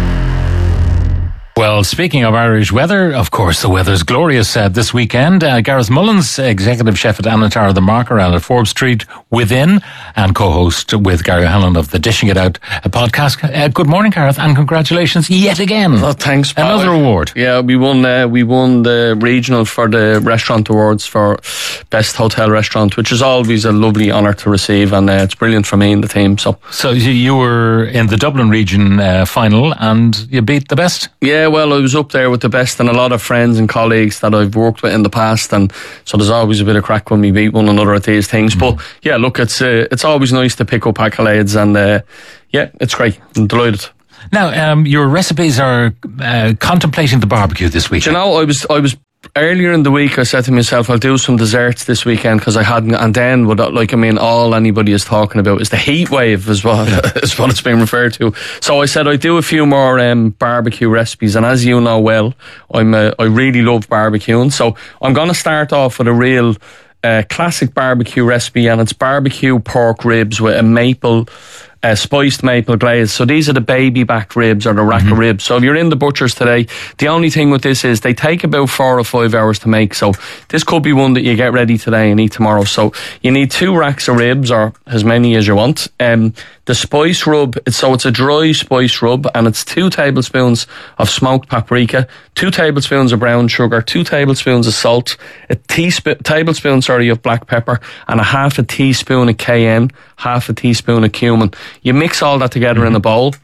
A: Well, speaking of Irish weather, of course, the weather's glorious uh, this weekend. Uh, Gareth Mullins, executive chef at Anatara The Marker and at Forbes Street Within, and co-host with Gary Hanlon of the Dishing It Out uh, podcast. Uh, good morning, Gareth, and congratulations yet again.
K: Oh, thanks, Pat.
A: Another award.
K: Yeah, we won. Uh, we won the regional for the restaurant awards for best hotel restaurant, which is always a lovely honour to receive, and uh, it's brilliant for me and the team. So,
A: so you were in the Dublin region uh, final, and you beat the best.
K: Yeah. Well, I was up there with the best and a lot of friends and colleagues that I've worked with in the past, and so there's always a bit of crack when we beat one another at these things. Mm-hmm. But yeah, look, it's uh, it's always nice to pick up accolades, and uh, yeah, it's great. I'm delighted.
A: Now, um, your recipes are uh, contemplating the barbecue this week.
K: Do you know, I was I was. Earlier in the week, I said to myself, I'll do some desserts this weekend because I hadn't. And then, what like I mean, all anybody is talking about is the heat wave, is what yeah. is what it's been referred to. So I said I'd do a few more um, barbecue recipes. And as you know well, I'm uh, I really love barbecuing. So I'm going to start off with a real uh, classic barbecue recipe, and it's barbecue pork ribs with a maple. Uh, spiced maple glaze. So these are the baby back ribs or the rack mm-hmm. of ribs. So if you're in the butcher's today, the only thing with this is they take about four or five hours to make. So this could be one that you get ready today and eat tomorrow. So you need two racks of ribs, or as many as you want. Um, the spice rub, it's, so it's a dry spice rub, and it's two tablespoons of smoked paprika, two tablespoons of brown sugar, two tablespoons of salt, a teaspoon, tablespoon, sorry, of black pepper, and a half a teaspoon of cayenne, half a teaspoon of cumin. You mix all that together mm-hmm. in a bowl.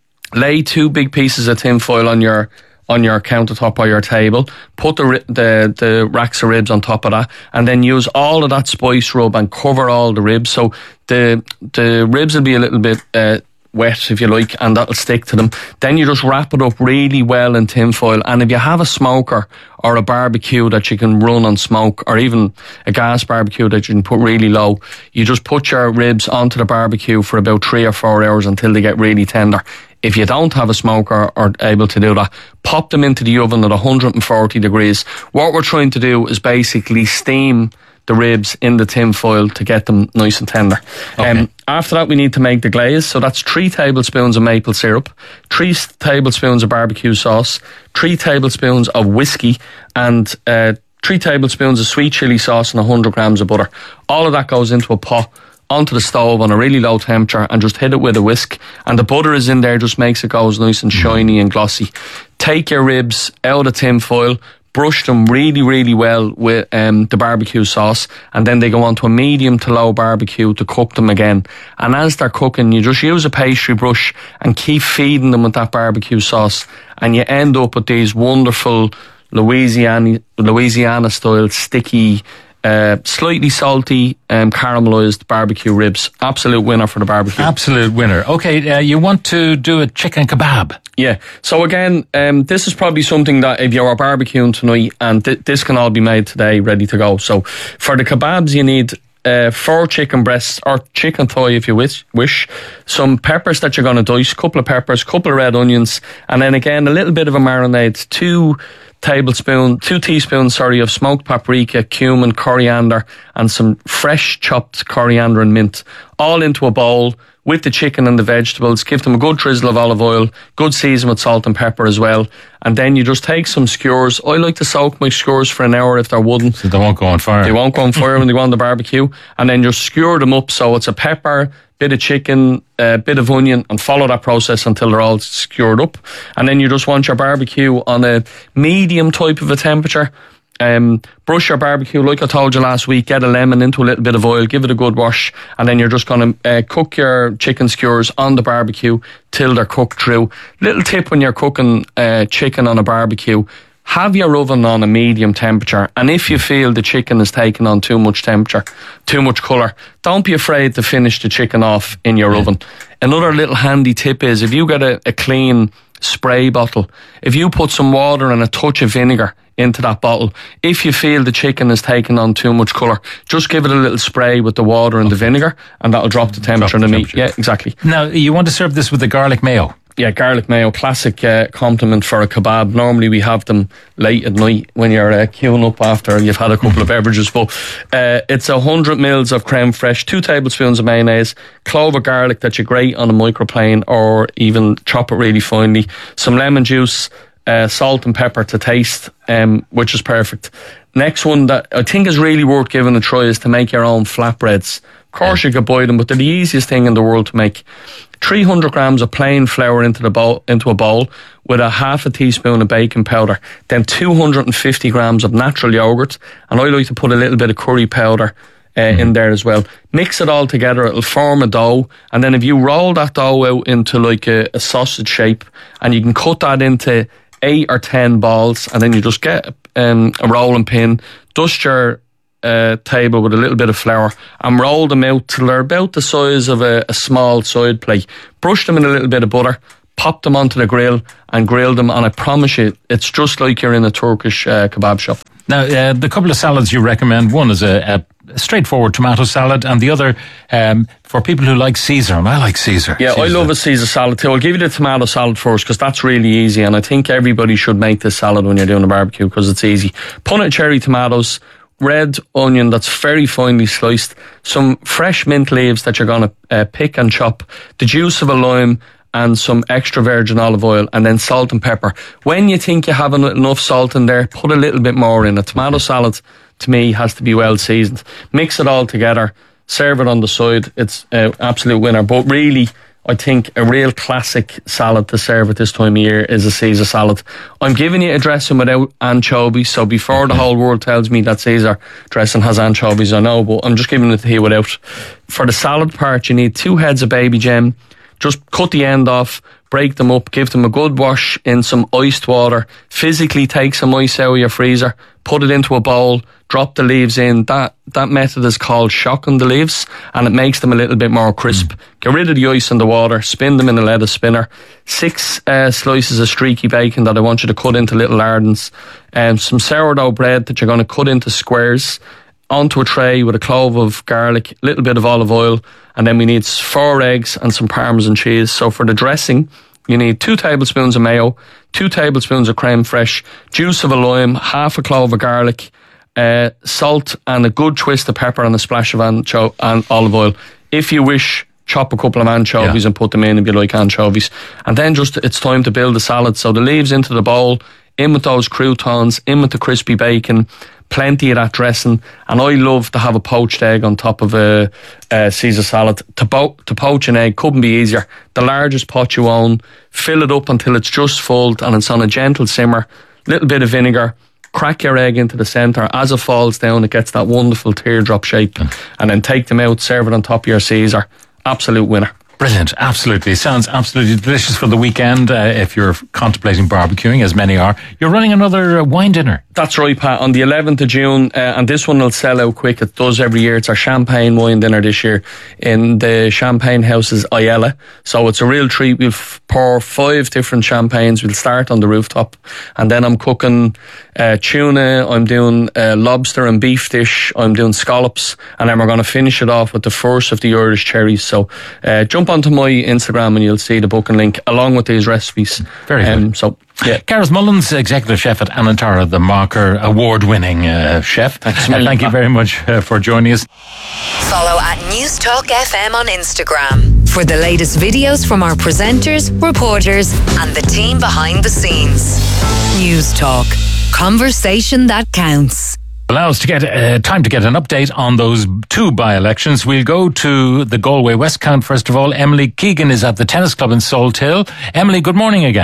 K: Lay two big pieces of tin foil on your on your countertop or your table. Put the the the racks of ribs on top of that, and then use all of that spice rub and cover all the ribs. So the the ribs will be a little bit uh, wet, if you like, and that'll stick to them. Then you just wrap it up really well in tin foil. And if you have a smoker or a barbecue that you can run on smoke, or even a gas barbecue that you can put really low, you just put your ribs onto the barbecue for about three or four hours until they get really tender. If you don't have a smoker or able to do that, pop them into the oven at one hundred forty degrees. What we're trying to do is basically steam the ribs in the tin foil to get them nice and tender. Okay. Um, after that, we need to make the glaze. So that's three tablespoons of maple syrup, three tablespoons of barbecue sauce, three tablespoons of whiskey, and uh, three tablespoons of sweet chili sauce, and one hundred grams of butter. All of that goes into a pot onto the stove on a really low temperature, and just hit it with a whisk. And the butter is in there, just makes it go nice and shiny and glossy. Take your ribs out of tin foil, brush them really, really well with um, the barbecue sauce, and then they go on to a medium to low barbecue to cook them again. And as they're cooking, you just use a pastry brush and keep feeding them with that barbecue sauce, and you end up with these wonderful Louisiana Louisiana style sticky, Uh, slightly salty, um, caramelised barbecue ribs. Absolute winner for the barbecue.
A: Absolute winner. Okay, uh, you want to do a chicken kebab?
K: Yeah. So again, um, this is probably something that if you're barbecuing tonight, and th- this can all be made today, ready to go. So for the kebabs, you need uh, four chicken breasts, or chicken thigh if you wish, wish. Some peppers that you're going to dice, couple of peppers, couple of red onions, and then again, a little bit of a marinade, two tablespoon, two teaspoons, sorry, of smoked paprika, cumin, coriander, and some fresh chopped coriander and mint, all into a bowl with the chicken and the vegetables. Give them a good drizzle of olive oil, good season with salt and pepper as well. And then you just take some skewers. I like to soak my skewers for an hour if they're wooden.
A: So they won't go on fire.
K: They won't go on fire when they go on the barbecue. And then just skewer them up. So it's a pepper, bit of chicken, a uh, bit of onion, and follow that process until they're all skewered up. And then you just want your barbecue on a medium type of a temperature. Um, brush your barbecue, like I told you last week, get a lemon into a little bit of oil, give it a good wash, and then you're just going to uh, cook your chicken skewers on the barbecue till they're cooked through. Little tip when you're cooking uh, chicken on a barbecue, have your oven on a medium temperature, and if you feel the chicken is taking on too much temperature, too much colour, don't be afraid to finish the chicken off in your yeah. oven. Another little handy tip is if you get a, a clean spray bottle. If you put some water and a touch of vinegar into that bottle, if you feel the chicken is taking on too much colour, just give it a little spray with the water and the vinegar, and that'll drop the temperature
A: Drop
K: of
A: the
K: the meat.
A: temperature.
K: Yeah, exactly.
A: Now, you want to serve this with the garlic mayo?
K: Yeah, garlic mayo, classic uh, compliment for a kebab. Normally we have them late at night when you're uh, queuing up after you've had a couple of beverages. But uh, it's a hundred mils of creme fraiche, two tablespoons of mayonnaise, clove of garlic that you grate on a microplane or even chop it really finely, some lemon juice, uh, salt and pepper to taste, um, which is perfect. Next one that I think is really worth giving a try is to make your own flatbreads. Of course you could buy them, but they're the easiest thing in the world to make. three hundred grams of plain flour into the bowl, into a bowl with a half a teaspoon of baking powder, then two hundred fifty grams of natural yogurt, and I like to put a little bit of curry powder uh, mm. in there as well. Mix it all together, it'll form a dough, and then if you roll that dough out into like a, a sausage shape, and you can cut that into eight or ten balls, and then you just get um, a rolling pin, dust your Uh, table with a little bit of flour and roll them out till they're about the size of a, a small side plate. Brush them in a little bit of butter, pop them onto the grill and grill them, and I promise you it's just like you're in a Turkish uh, kebab shop.
A: Now, uh, the couple of salads you recommend, one is a, a straightforward tomato salad, and the other um, for people who like Caesar, and I like Caesar.
K: Yeah,
A: Caesar.
K: I love a Caesar salad too. I'll give you the tomato salad first because that's really easy, and I think everybody should make this salad when you're doing a barbecue because it's easy. Punnet cherry tomatoes, red onion that's very finely sliced, some fresh mint leaves that you're going to uh, pick and chop, the juice of a lime and some extra virgin olive oil, and then salt and pepper. When you think you have enough salt in there, put a little bit more in. A tomato salad, to me, has to be well seasoned. Mix it all together, serve it on the side. It's an absolute winner. But really, I think a real classic salad to serve at this time of year is a Caesar salad. I'm giving you a dressing without anchovies, so before the whole world tells me that Caesar dressing has anchovies, I know, but I'm just giving it to you without. For the salad part, you need two heads of baby gem. Just cut the end off, break them up, give them a good wash in some iced water, physically take some ice out of your freezer, put it into a bowl, drop the leaves in. That that method is called shocking the leaves, and it makes them a little bit more crisp. Mm. Get rid of the ice and the water, spin them in a lettuce spinner. Six uh, slices of streaky bacon that I want you to cut into little lardons, and some sourdough bread that you're going to cut into squares, onto a tray with a clove of garlic, a little bit of olive oil, and then we need four eggs and some Parmesan cheese. So for the dressing, you need two tablespoons of mayo, two tablespoons of creme fraiche, juice of a lime, half a clove of garlic, uh, salt and a good twist of pepper and a splash of ancho- and olive oil. If you wish, chop a couple of anchovies yeah. and put them in if you like anchovies. And then just it's time to build the salad. So the leaves into the bowl, in with those croutons, in with the crispy bacon, plenty of that dressing, and I love to have a poached egg on top of a, a Caesar salad. To, bo- to poach an egg couldn't be easier. The largest pot you own, fill it up until it's just full and it's on a gentle simmer, little bit of vinegar, crack your egg into the centre. As it falls down, it gets that wonderful teardrop shape, mm. and then take them out, serve it on top of your Caesar. Absolute winner.
A: Brilliant, absolutely. Sounds absolutely delicious for the weekend uh, if you're contemplating barbecuing, as many are. You're running another uh, wine dinner.
K: That's right, Pat, on the eleventh of June, uh, and this one will sell out quick. It does every year. It's our champagne wine dinner this year in the Champagne Houses Ayala. So it's a real treat. We'll f- pour five different champagnes. We'll start on the rooftop, and then I'm cooking uh, tuna, I'm doing uh, lobster and beef dish, I'm doing scallops, and then we're going to finish it off with the first of the Irish cherries. So uh, jump onto my Instagram and you'll see the booking link along with these recipes.
A: Very
K: um,
A: good.
K: So yeah.
A: Gareth Mullins, executive chef at Anantara, the Marker award-winning uh, chef.
K: Thanks,
A: uh, thank you very much uh, for joining us.
C: Follow at News Talk F M on Instagram for the latest videos from our presenters, reporters, and the team behind the scenes. News Talk, conversation that counts.
A: Allow us to get uh, time to get an update on those two by-elections. We'll go to the Galway West Count first of all. Emily Keegan is at the tennis club in Salt Hill. Emily, good morning again.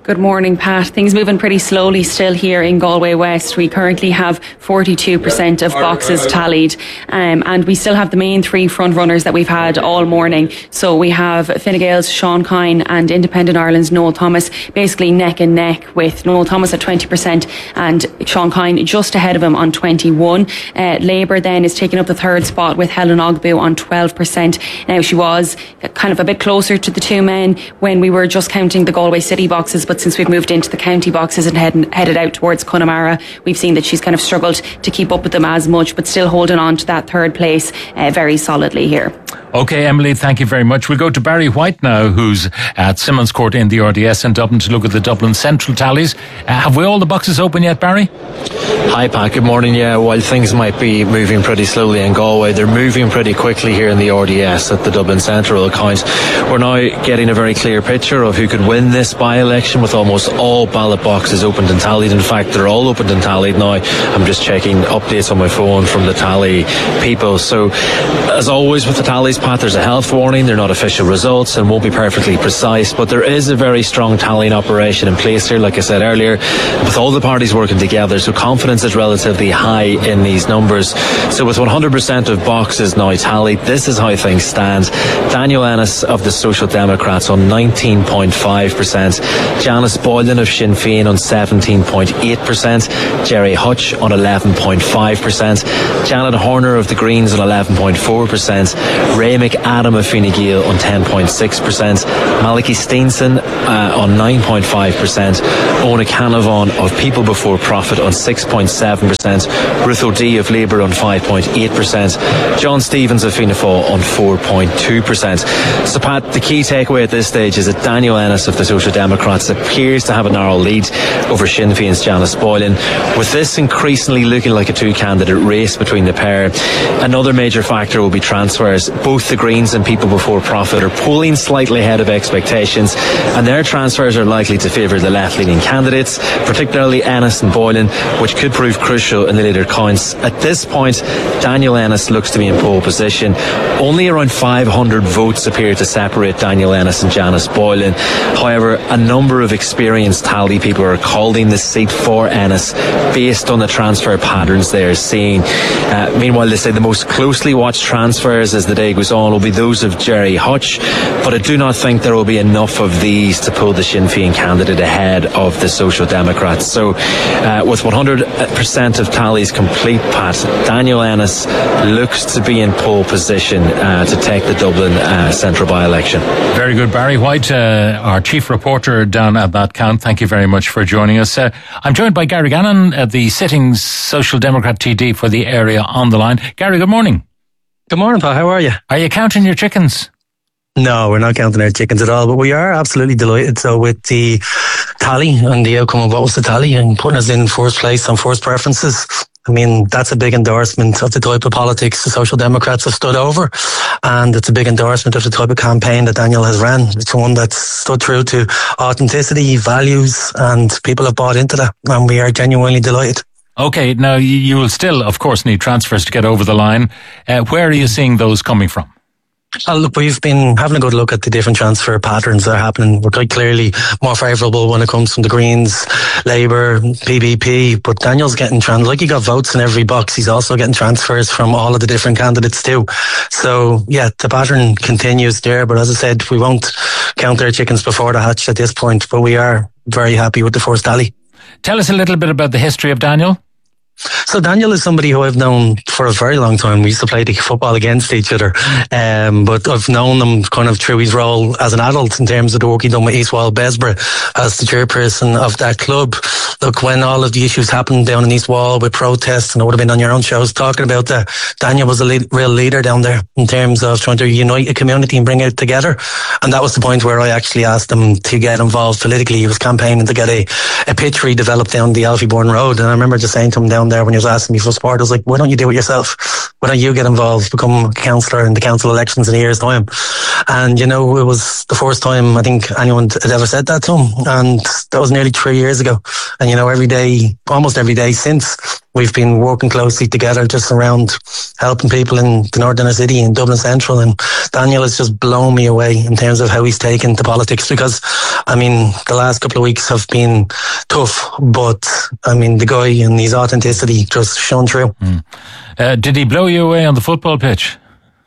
E: Good morning, Pat. Things moving pretty slowly still here in Galway West. We currently have forty-two percent of boxes tallied, um, and we still have the main three front runners that we've had all morning. So we have Fine Gael's Sean Kine and Independent Ireland's Noel Thomas basically neck and neck, with Noel Thomas at twenty percent and Sean Kine just ahead of him on twenty-one. Uh, Labour then is taking up the third spot with Helen Ogbu on twelve percent. Now, she was kind of a bit closer to the two men when we were just counting the Galway City boxes, but since we've moved into the county boxes and head, headed out towards Connemara, we've seen that she's kind of struggled to keep up with them as much, but still holding on to that third place uh, very solidly here.
A: OK, Emily, thank you very much. We'll go to Barry White now, who's at Simmons Court in the R D S in Dublin, to look at the Dublin Central tallies. Uh, have we all the boxes open yet, Barry?
D: Hi, Pat. Good morning. Yeah, while things might be moving pretty slowly in Galway, they're moving pretty quickly here in the R D S at the Dublin Central account. We're now getting a very clear picture of who could win this by-election, with almost all ballot boxes opened and tallied. In fact, they're all opened and tallied now. I'm just checking updates on my phone from the tally people. So, as always with the tallies, Pat, there's a health warning. They're not official results and won't be perfectly precise, but there is a very strong tallying operation in place here, like I said earlier, with all the parties working together, so confidence is relatively high in these numbers. So with one hundred percent of boxes now tallied, this is how things stand. Daniel Ennis of the Social Democrats on nineteen point five percent, Janice Boylan of Sinn Féin on seventeen point eight percent, Jerry Hutch on eleven point five percent, Janet Horner of the Greens on eleven point four percent, Ray McAdam of Fine Gael on ten point six percent, Malachy Steenson uh, on nine point five percent, Ona Canavan of People Before Profit on six point seven percent, Ruth O'Dea of Labour on five point eight percent, John Stevens of Fianna Fáil on four point two percent. So, Pat, the key takeaway at this stage is that Daniel Ennis of the Social Democrats appears to have a narrow lead over Sinn Féin's Janice Boylan, with this increasingly looking like a two-candidate race between the pair. Another major factor will be transfers. Both the Greens and People Before Profit are polling slightly ahead of expectations, and their transfers are likely to favour the left-leaning candidates, particularly Ennis and Boylan, which could prove crucial in the later counts. At this point, Daniel Ennis looks to be in pole position. Only around five hundred votes appear to separate Daniel Ennis and Janice Boylan. However, a number of experienced tally people are calling the seat for Ennis based on the transfer patterns they are seeing. Uh, meanwhile, they say the most closely watched transfers as the day goes on will be those of Jerry Hutch, but I do not think there will be enough of these to pull the Sinn Féin candidate ahead of the Social Democrats. So uh, with one hundred percent of tallies complete, Pat, Daniel Ennis looks to be in pole position uh, to take the Dublin uh, Central by-election.
A: Very good. Barry White, uh, our chief reporter down at that count, thank you very much for joining us. Uh, I'm joined by Gary Gannon, uh, the sitting Social Democrat T D for the area, on the line. Gary, good morning.
L: Good morning, Pat. How are you?
A: Are you counting your chickens?
L: No, we're not counting our chickens at all, but we are absolutely delighted. So with the tally and the outcome of what was the tally and putting us in first place on first preferences, I mean, that's a big endorsement of the type of politics the Social Democrats have stood over. And it's a big endorsement of the type of campaign that Daniel has ran. It's one that's stood true to authenticity, values, and people have bought into that. And we are genuinely delighted.
A: Okay, now you will still, of course, need transfers to get over the line. Uh, where are you seeing those coming from?
L: Uh, look, we've been having a good look at the different transfer patterns that are happening. We're quite clearly more favourable when it comes from the Greens, Labour, P B P, but Daniel's getting trans. Like he got votes in every box, he's also getting transfers from all of the different candidates too. So yeah, the pattern continues there. But as I said, we won't count our chickens before they hatch at this point. But we are very happy with the first tally.
A: Tell us a little bit about the history of Daniel.
L: So Daniel is somebody who I've known for a very long time. We used to play the football against each other. Um, but I've known him kind of through his role as an adult in terms of the work he done with East Wall Besborough as the chairperson of that club. Look, when all of the issues happened down in East Wall with protests, and I would have been on your own shows talking about that, Daniel was a lead, real leader down there in terms of trying to unite a community and bring it together. And that was the point where I actually asked him to get involved politically. He was campaigning to get a, a pitch redeveloped down the Alfie-Bourne Road. And I remember just saying to him down there when he was asking me for support, I was like, why don't you do it yourself? Why don't you get involved, become a councillor in the council elections in a year's time? And, you know, it was the first time I think anyone had ever said that to him. And that was nearly three years ago. And, you know, every day, almost every day since, we've been working closely together just around helping people in the Northern City and Dublin Central. And Daniel has just blown me away in terms of how he's taken to politics, because, I mean, the last couple of weeks have been tough, but, I mean, the guy and his authenticity just shone through.
A: Mm. Uh, did he blow you away on the football pitch?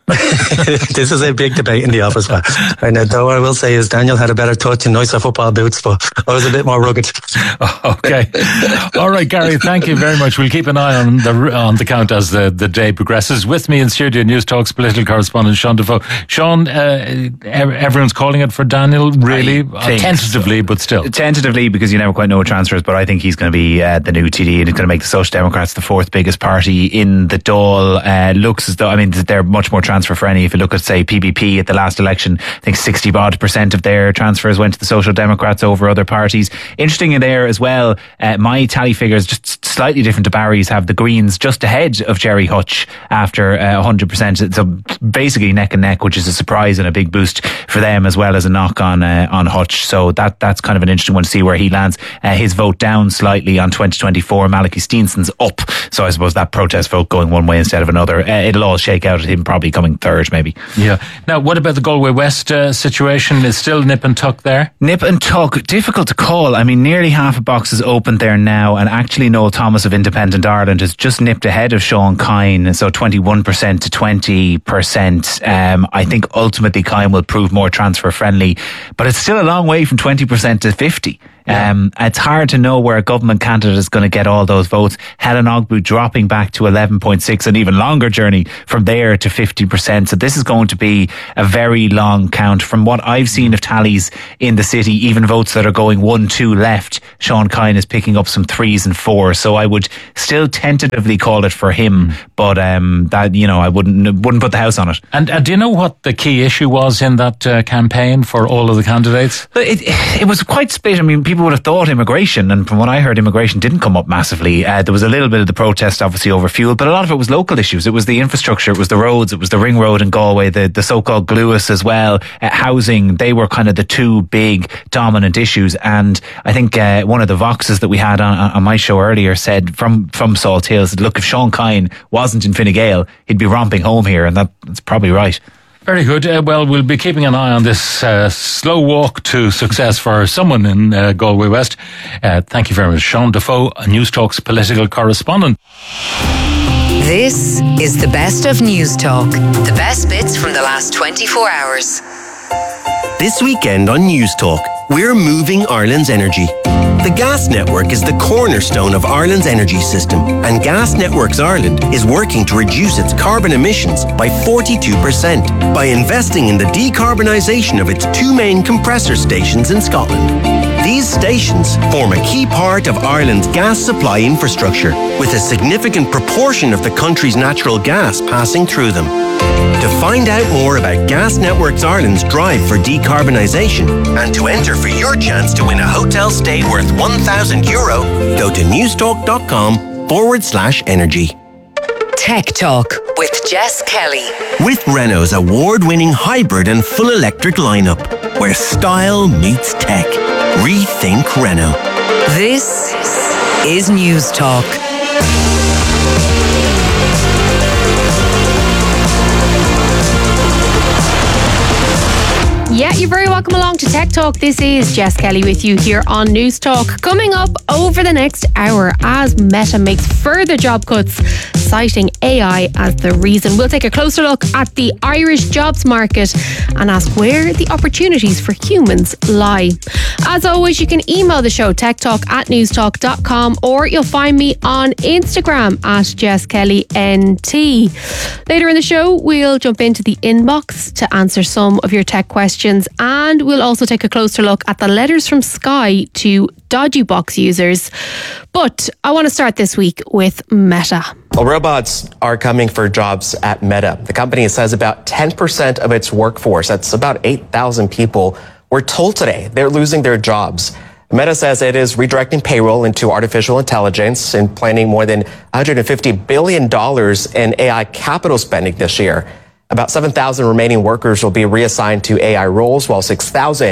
L: This is a big debate in the office, but and though I will say is Daniel had a better touch and nicer football boots, but I was a bit more rugged.
A: Okay. All right, Gary, thank you very much. We'll keep an eye on the on the count as the, the day progresses. With me in studio, News Talk's political correspondent Sean Defoe. Sean, uh, everyone's calling it for Daniel, really? Uh, tentatively, so. but still.
G: Tentatively, because you never quite know transfers, but I think he's going to be uh, the new T D and he's going to make the Social Democrats the fourth biggest party in the Dáil. Uh, looks as though, I mean, they're much more transfer for any. If you look at, say, P B P at the last election, I think sixty odd percent of their transfers went to the Social Democrats over other parties. Interesting in there as well, uh, my tally figures, just slightly different to Barry's, have the Greens just ahead of Jerry Hutch after uh, one hundred percent. So basically neck and neck, which is a surprise and a big boost for them, as well as a knock on uh, on Hutch. So that that's kind of an interesting one to see where he lands. Uh, his vote down slightly on twenty twenty-four. Malachy Steenson's up. So I suppose that protest vote going one way instead of another. Uh, it'll all shake out at him probably coming third, maybe.
A: Yeah. Now, what about the Galway West uh, situation? Is still nip and tuck there?
G: Nip and tuck, difficult to call. I mean, nearly half a box is open there now, and actually Noel Thomas of Independent Ireland has just nipped ahead of Sean Kine, so twenty-one percent to twenty percent. Um, I think ultimately Kine will prove more transfer friendly, but it's still a long way from twenty percent to fifty. Yeah. Um, it's hard to know where a government candidate is going to get all those votes. Helen Ogbu dropping back to eleven point six, an even longer journey from there to fifty percent. So this is going to be a very long count. From what I've seen of tallies in the city, even votes that are going one, two left, Sean Kine is picking up some threes and fours. So I would still tentatively call it for him, but um, that, you know, I wouldn't wouldn't put the house on it.
A: And uh, do you know what the key issue was in that uh, campaign for all of the candidates?
G: It, it was quite split. I mean, people would have thought immigration, and from what I heard, immigration didn't come up massively. Uh, there was a little bit of the protest obviously over fuel, but a lot of it was local issues. It was the infrastructure, it was the roads, it was the ring road in Galway, the, the so-called Gluas as well, uh, housing. They were kind of the two big dominant issues. And I think uh, one of the Voxes that we had on, on my show earlier said from, from Salt Hill, said, look, if Sean Kine wasn't in Fine Gael, he'd be romping home here, and that, that's probably right.
A: Very good. Uh, well, we'll be keeping an eye on this uh, slow walk to success for someone in uh, Galway West. Uh, thank you very much, Sean Defoe, News Talk's political correspondent.
C: This is the best of News Talk. The best bits from the last twenty-four hours.
M: This weekend on News Talk, we're moving Ireland's energy. The gas network is the cornerstone of Ireland's energy system, and Gas Networks Ireland is working to reduce its carbon emissions by forty-two percent by investing in the decarbonisation of its two main compressor stations in Scotland. These stations form a key part of Ireland's gas supply infrastructure, with a significant proportion of the country's natural gas passing through them. To find out more about Gas Networks Ireland's drive for decarbonisation and to enter for your chance to win a hotel stay worth one thousand euro, go to newstalk.com forward slash energy.
C: Tech Talk with Jess Kelly.
M: With Renault's award-winning hybrid and full electric lineup, where style meets tech. Rethink Renault.
C: This is News Talk.
N: Yeah, you're very welcome along to Tech Talk. This is Jess Kelly with you here on News Talk. Coming up over the next hour, as Meta makes further job cuts, citing A I as the reason. We'll take a closer look at the Irish jobs market and ask where the opportunities for humans lie. As always, you can email the show, techtalk at newstalk dot com, or you'll find me on Instagram at Jess Kelly N T. Later in the show, we'll jump into the inbox to answer some of your tech questions. And we'll also take a closer look at the letters from Sky to dodgy box users. But I want to start this week with Meta.
O: Well, robots are coming for jobs at Meta. The company says about ten percent of its workforce, that's about eight thousand people, were told today they're losing their jobs. Meta says it is redirecting payroll into artificial intelligence and planning more than one hundred fifty billion dollars in A I capital spending this year. About seven thousand remaining workers will be reassigned to A I roles, while six thousand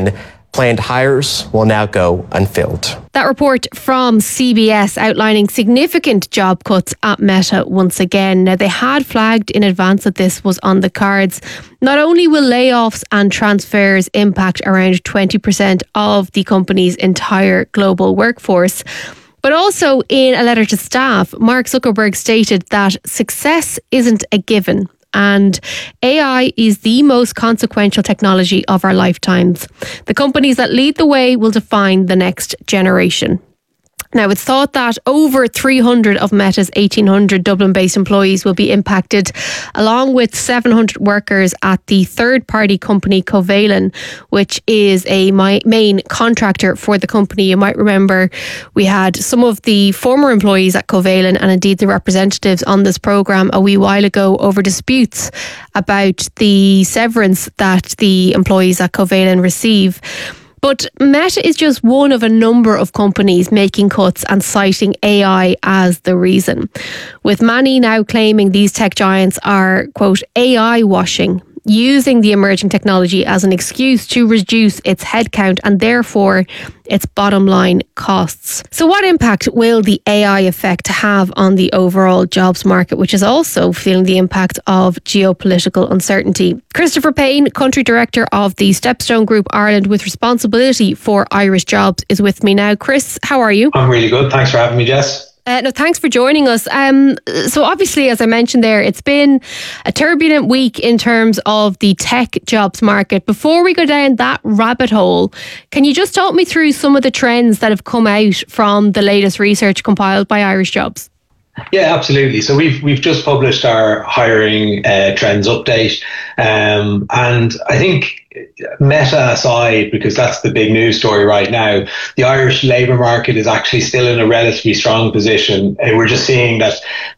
O: Planned hires will now go unfilled.
N: That report from C B S outlining significant job cuts at Meta once again. Now, they had flagged in advance that this was on the cards. Not only will layoffs and transfers impact around twenty percent of the company's entire global workforce, but also in a letter to staff, Mark Zuckerberg stated that success isn't a given. And A I is the most consequential technology of our lifetimes. The companies that lead the way will define the next generation. Now, it's thought that over three hundred of Meta's eighteen hundred Dublin-based employees will be impacted, along with seven hundred workers at the third-party company Covalent, which is a main contractor for the company. You might remember we had some of the former employees at Covalent and indeed the representatives on this programme a wee while ago over disputes about the severance that the employees at Covalent receive. But Meta is just one of a number of companies making cuts and citing A I as the reason, with many now claiming these tech giants are, quote, A I washing, using the emerging technology as an excuse to reduce its headcount and therefore its bottom line costs. So what impact will the A I effect have on the overall jobs market, which is also feeling the impact of geopolitical uncertainty? Christopher Payne, Country Director of the Stepstone Group Ireland with responsibility for Irish jobs, is with me now. Chris, how are you?
P: I'm really good. Thanks for having me, Jess.
N: Uh, no, thanks for joining us. Um, so obviously, as I mentioned there, it's been a turbulent week in terms of the tech jobs market. Before we go down that rabbit hole, can you just talk me through some of the trends that have come out from the latest research compiled by Irish Jobs?
P: Yeah, absolutely. So we've we've just published our hiring uh, trends update, um, and I think Meta aside, because that's the big news story right now, the Irish labour market is actually still in a relatively strong position. And we're just seeing that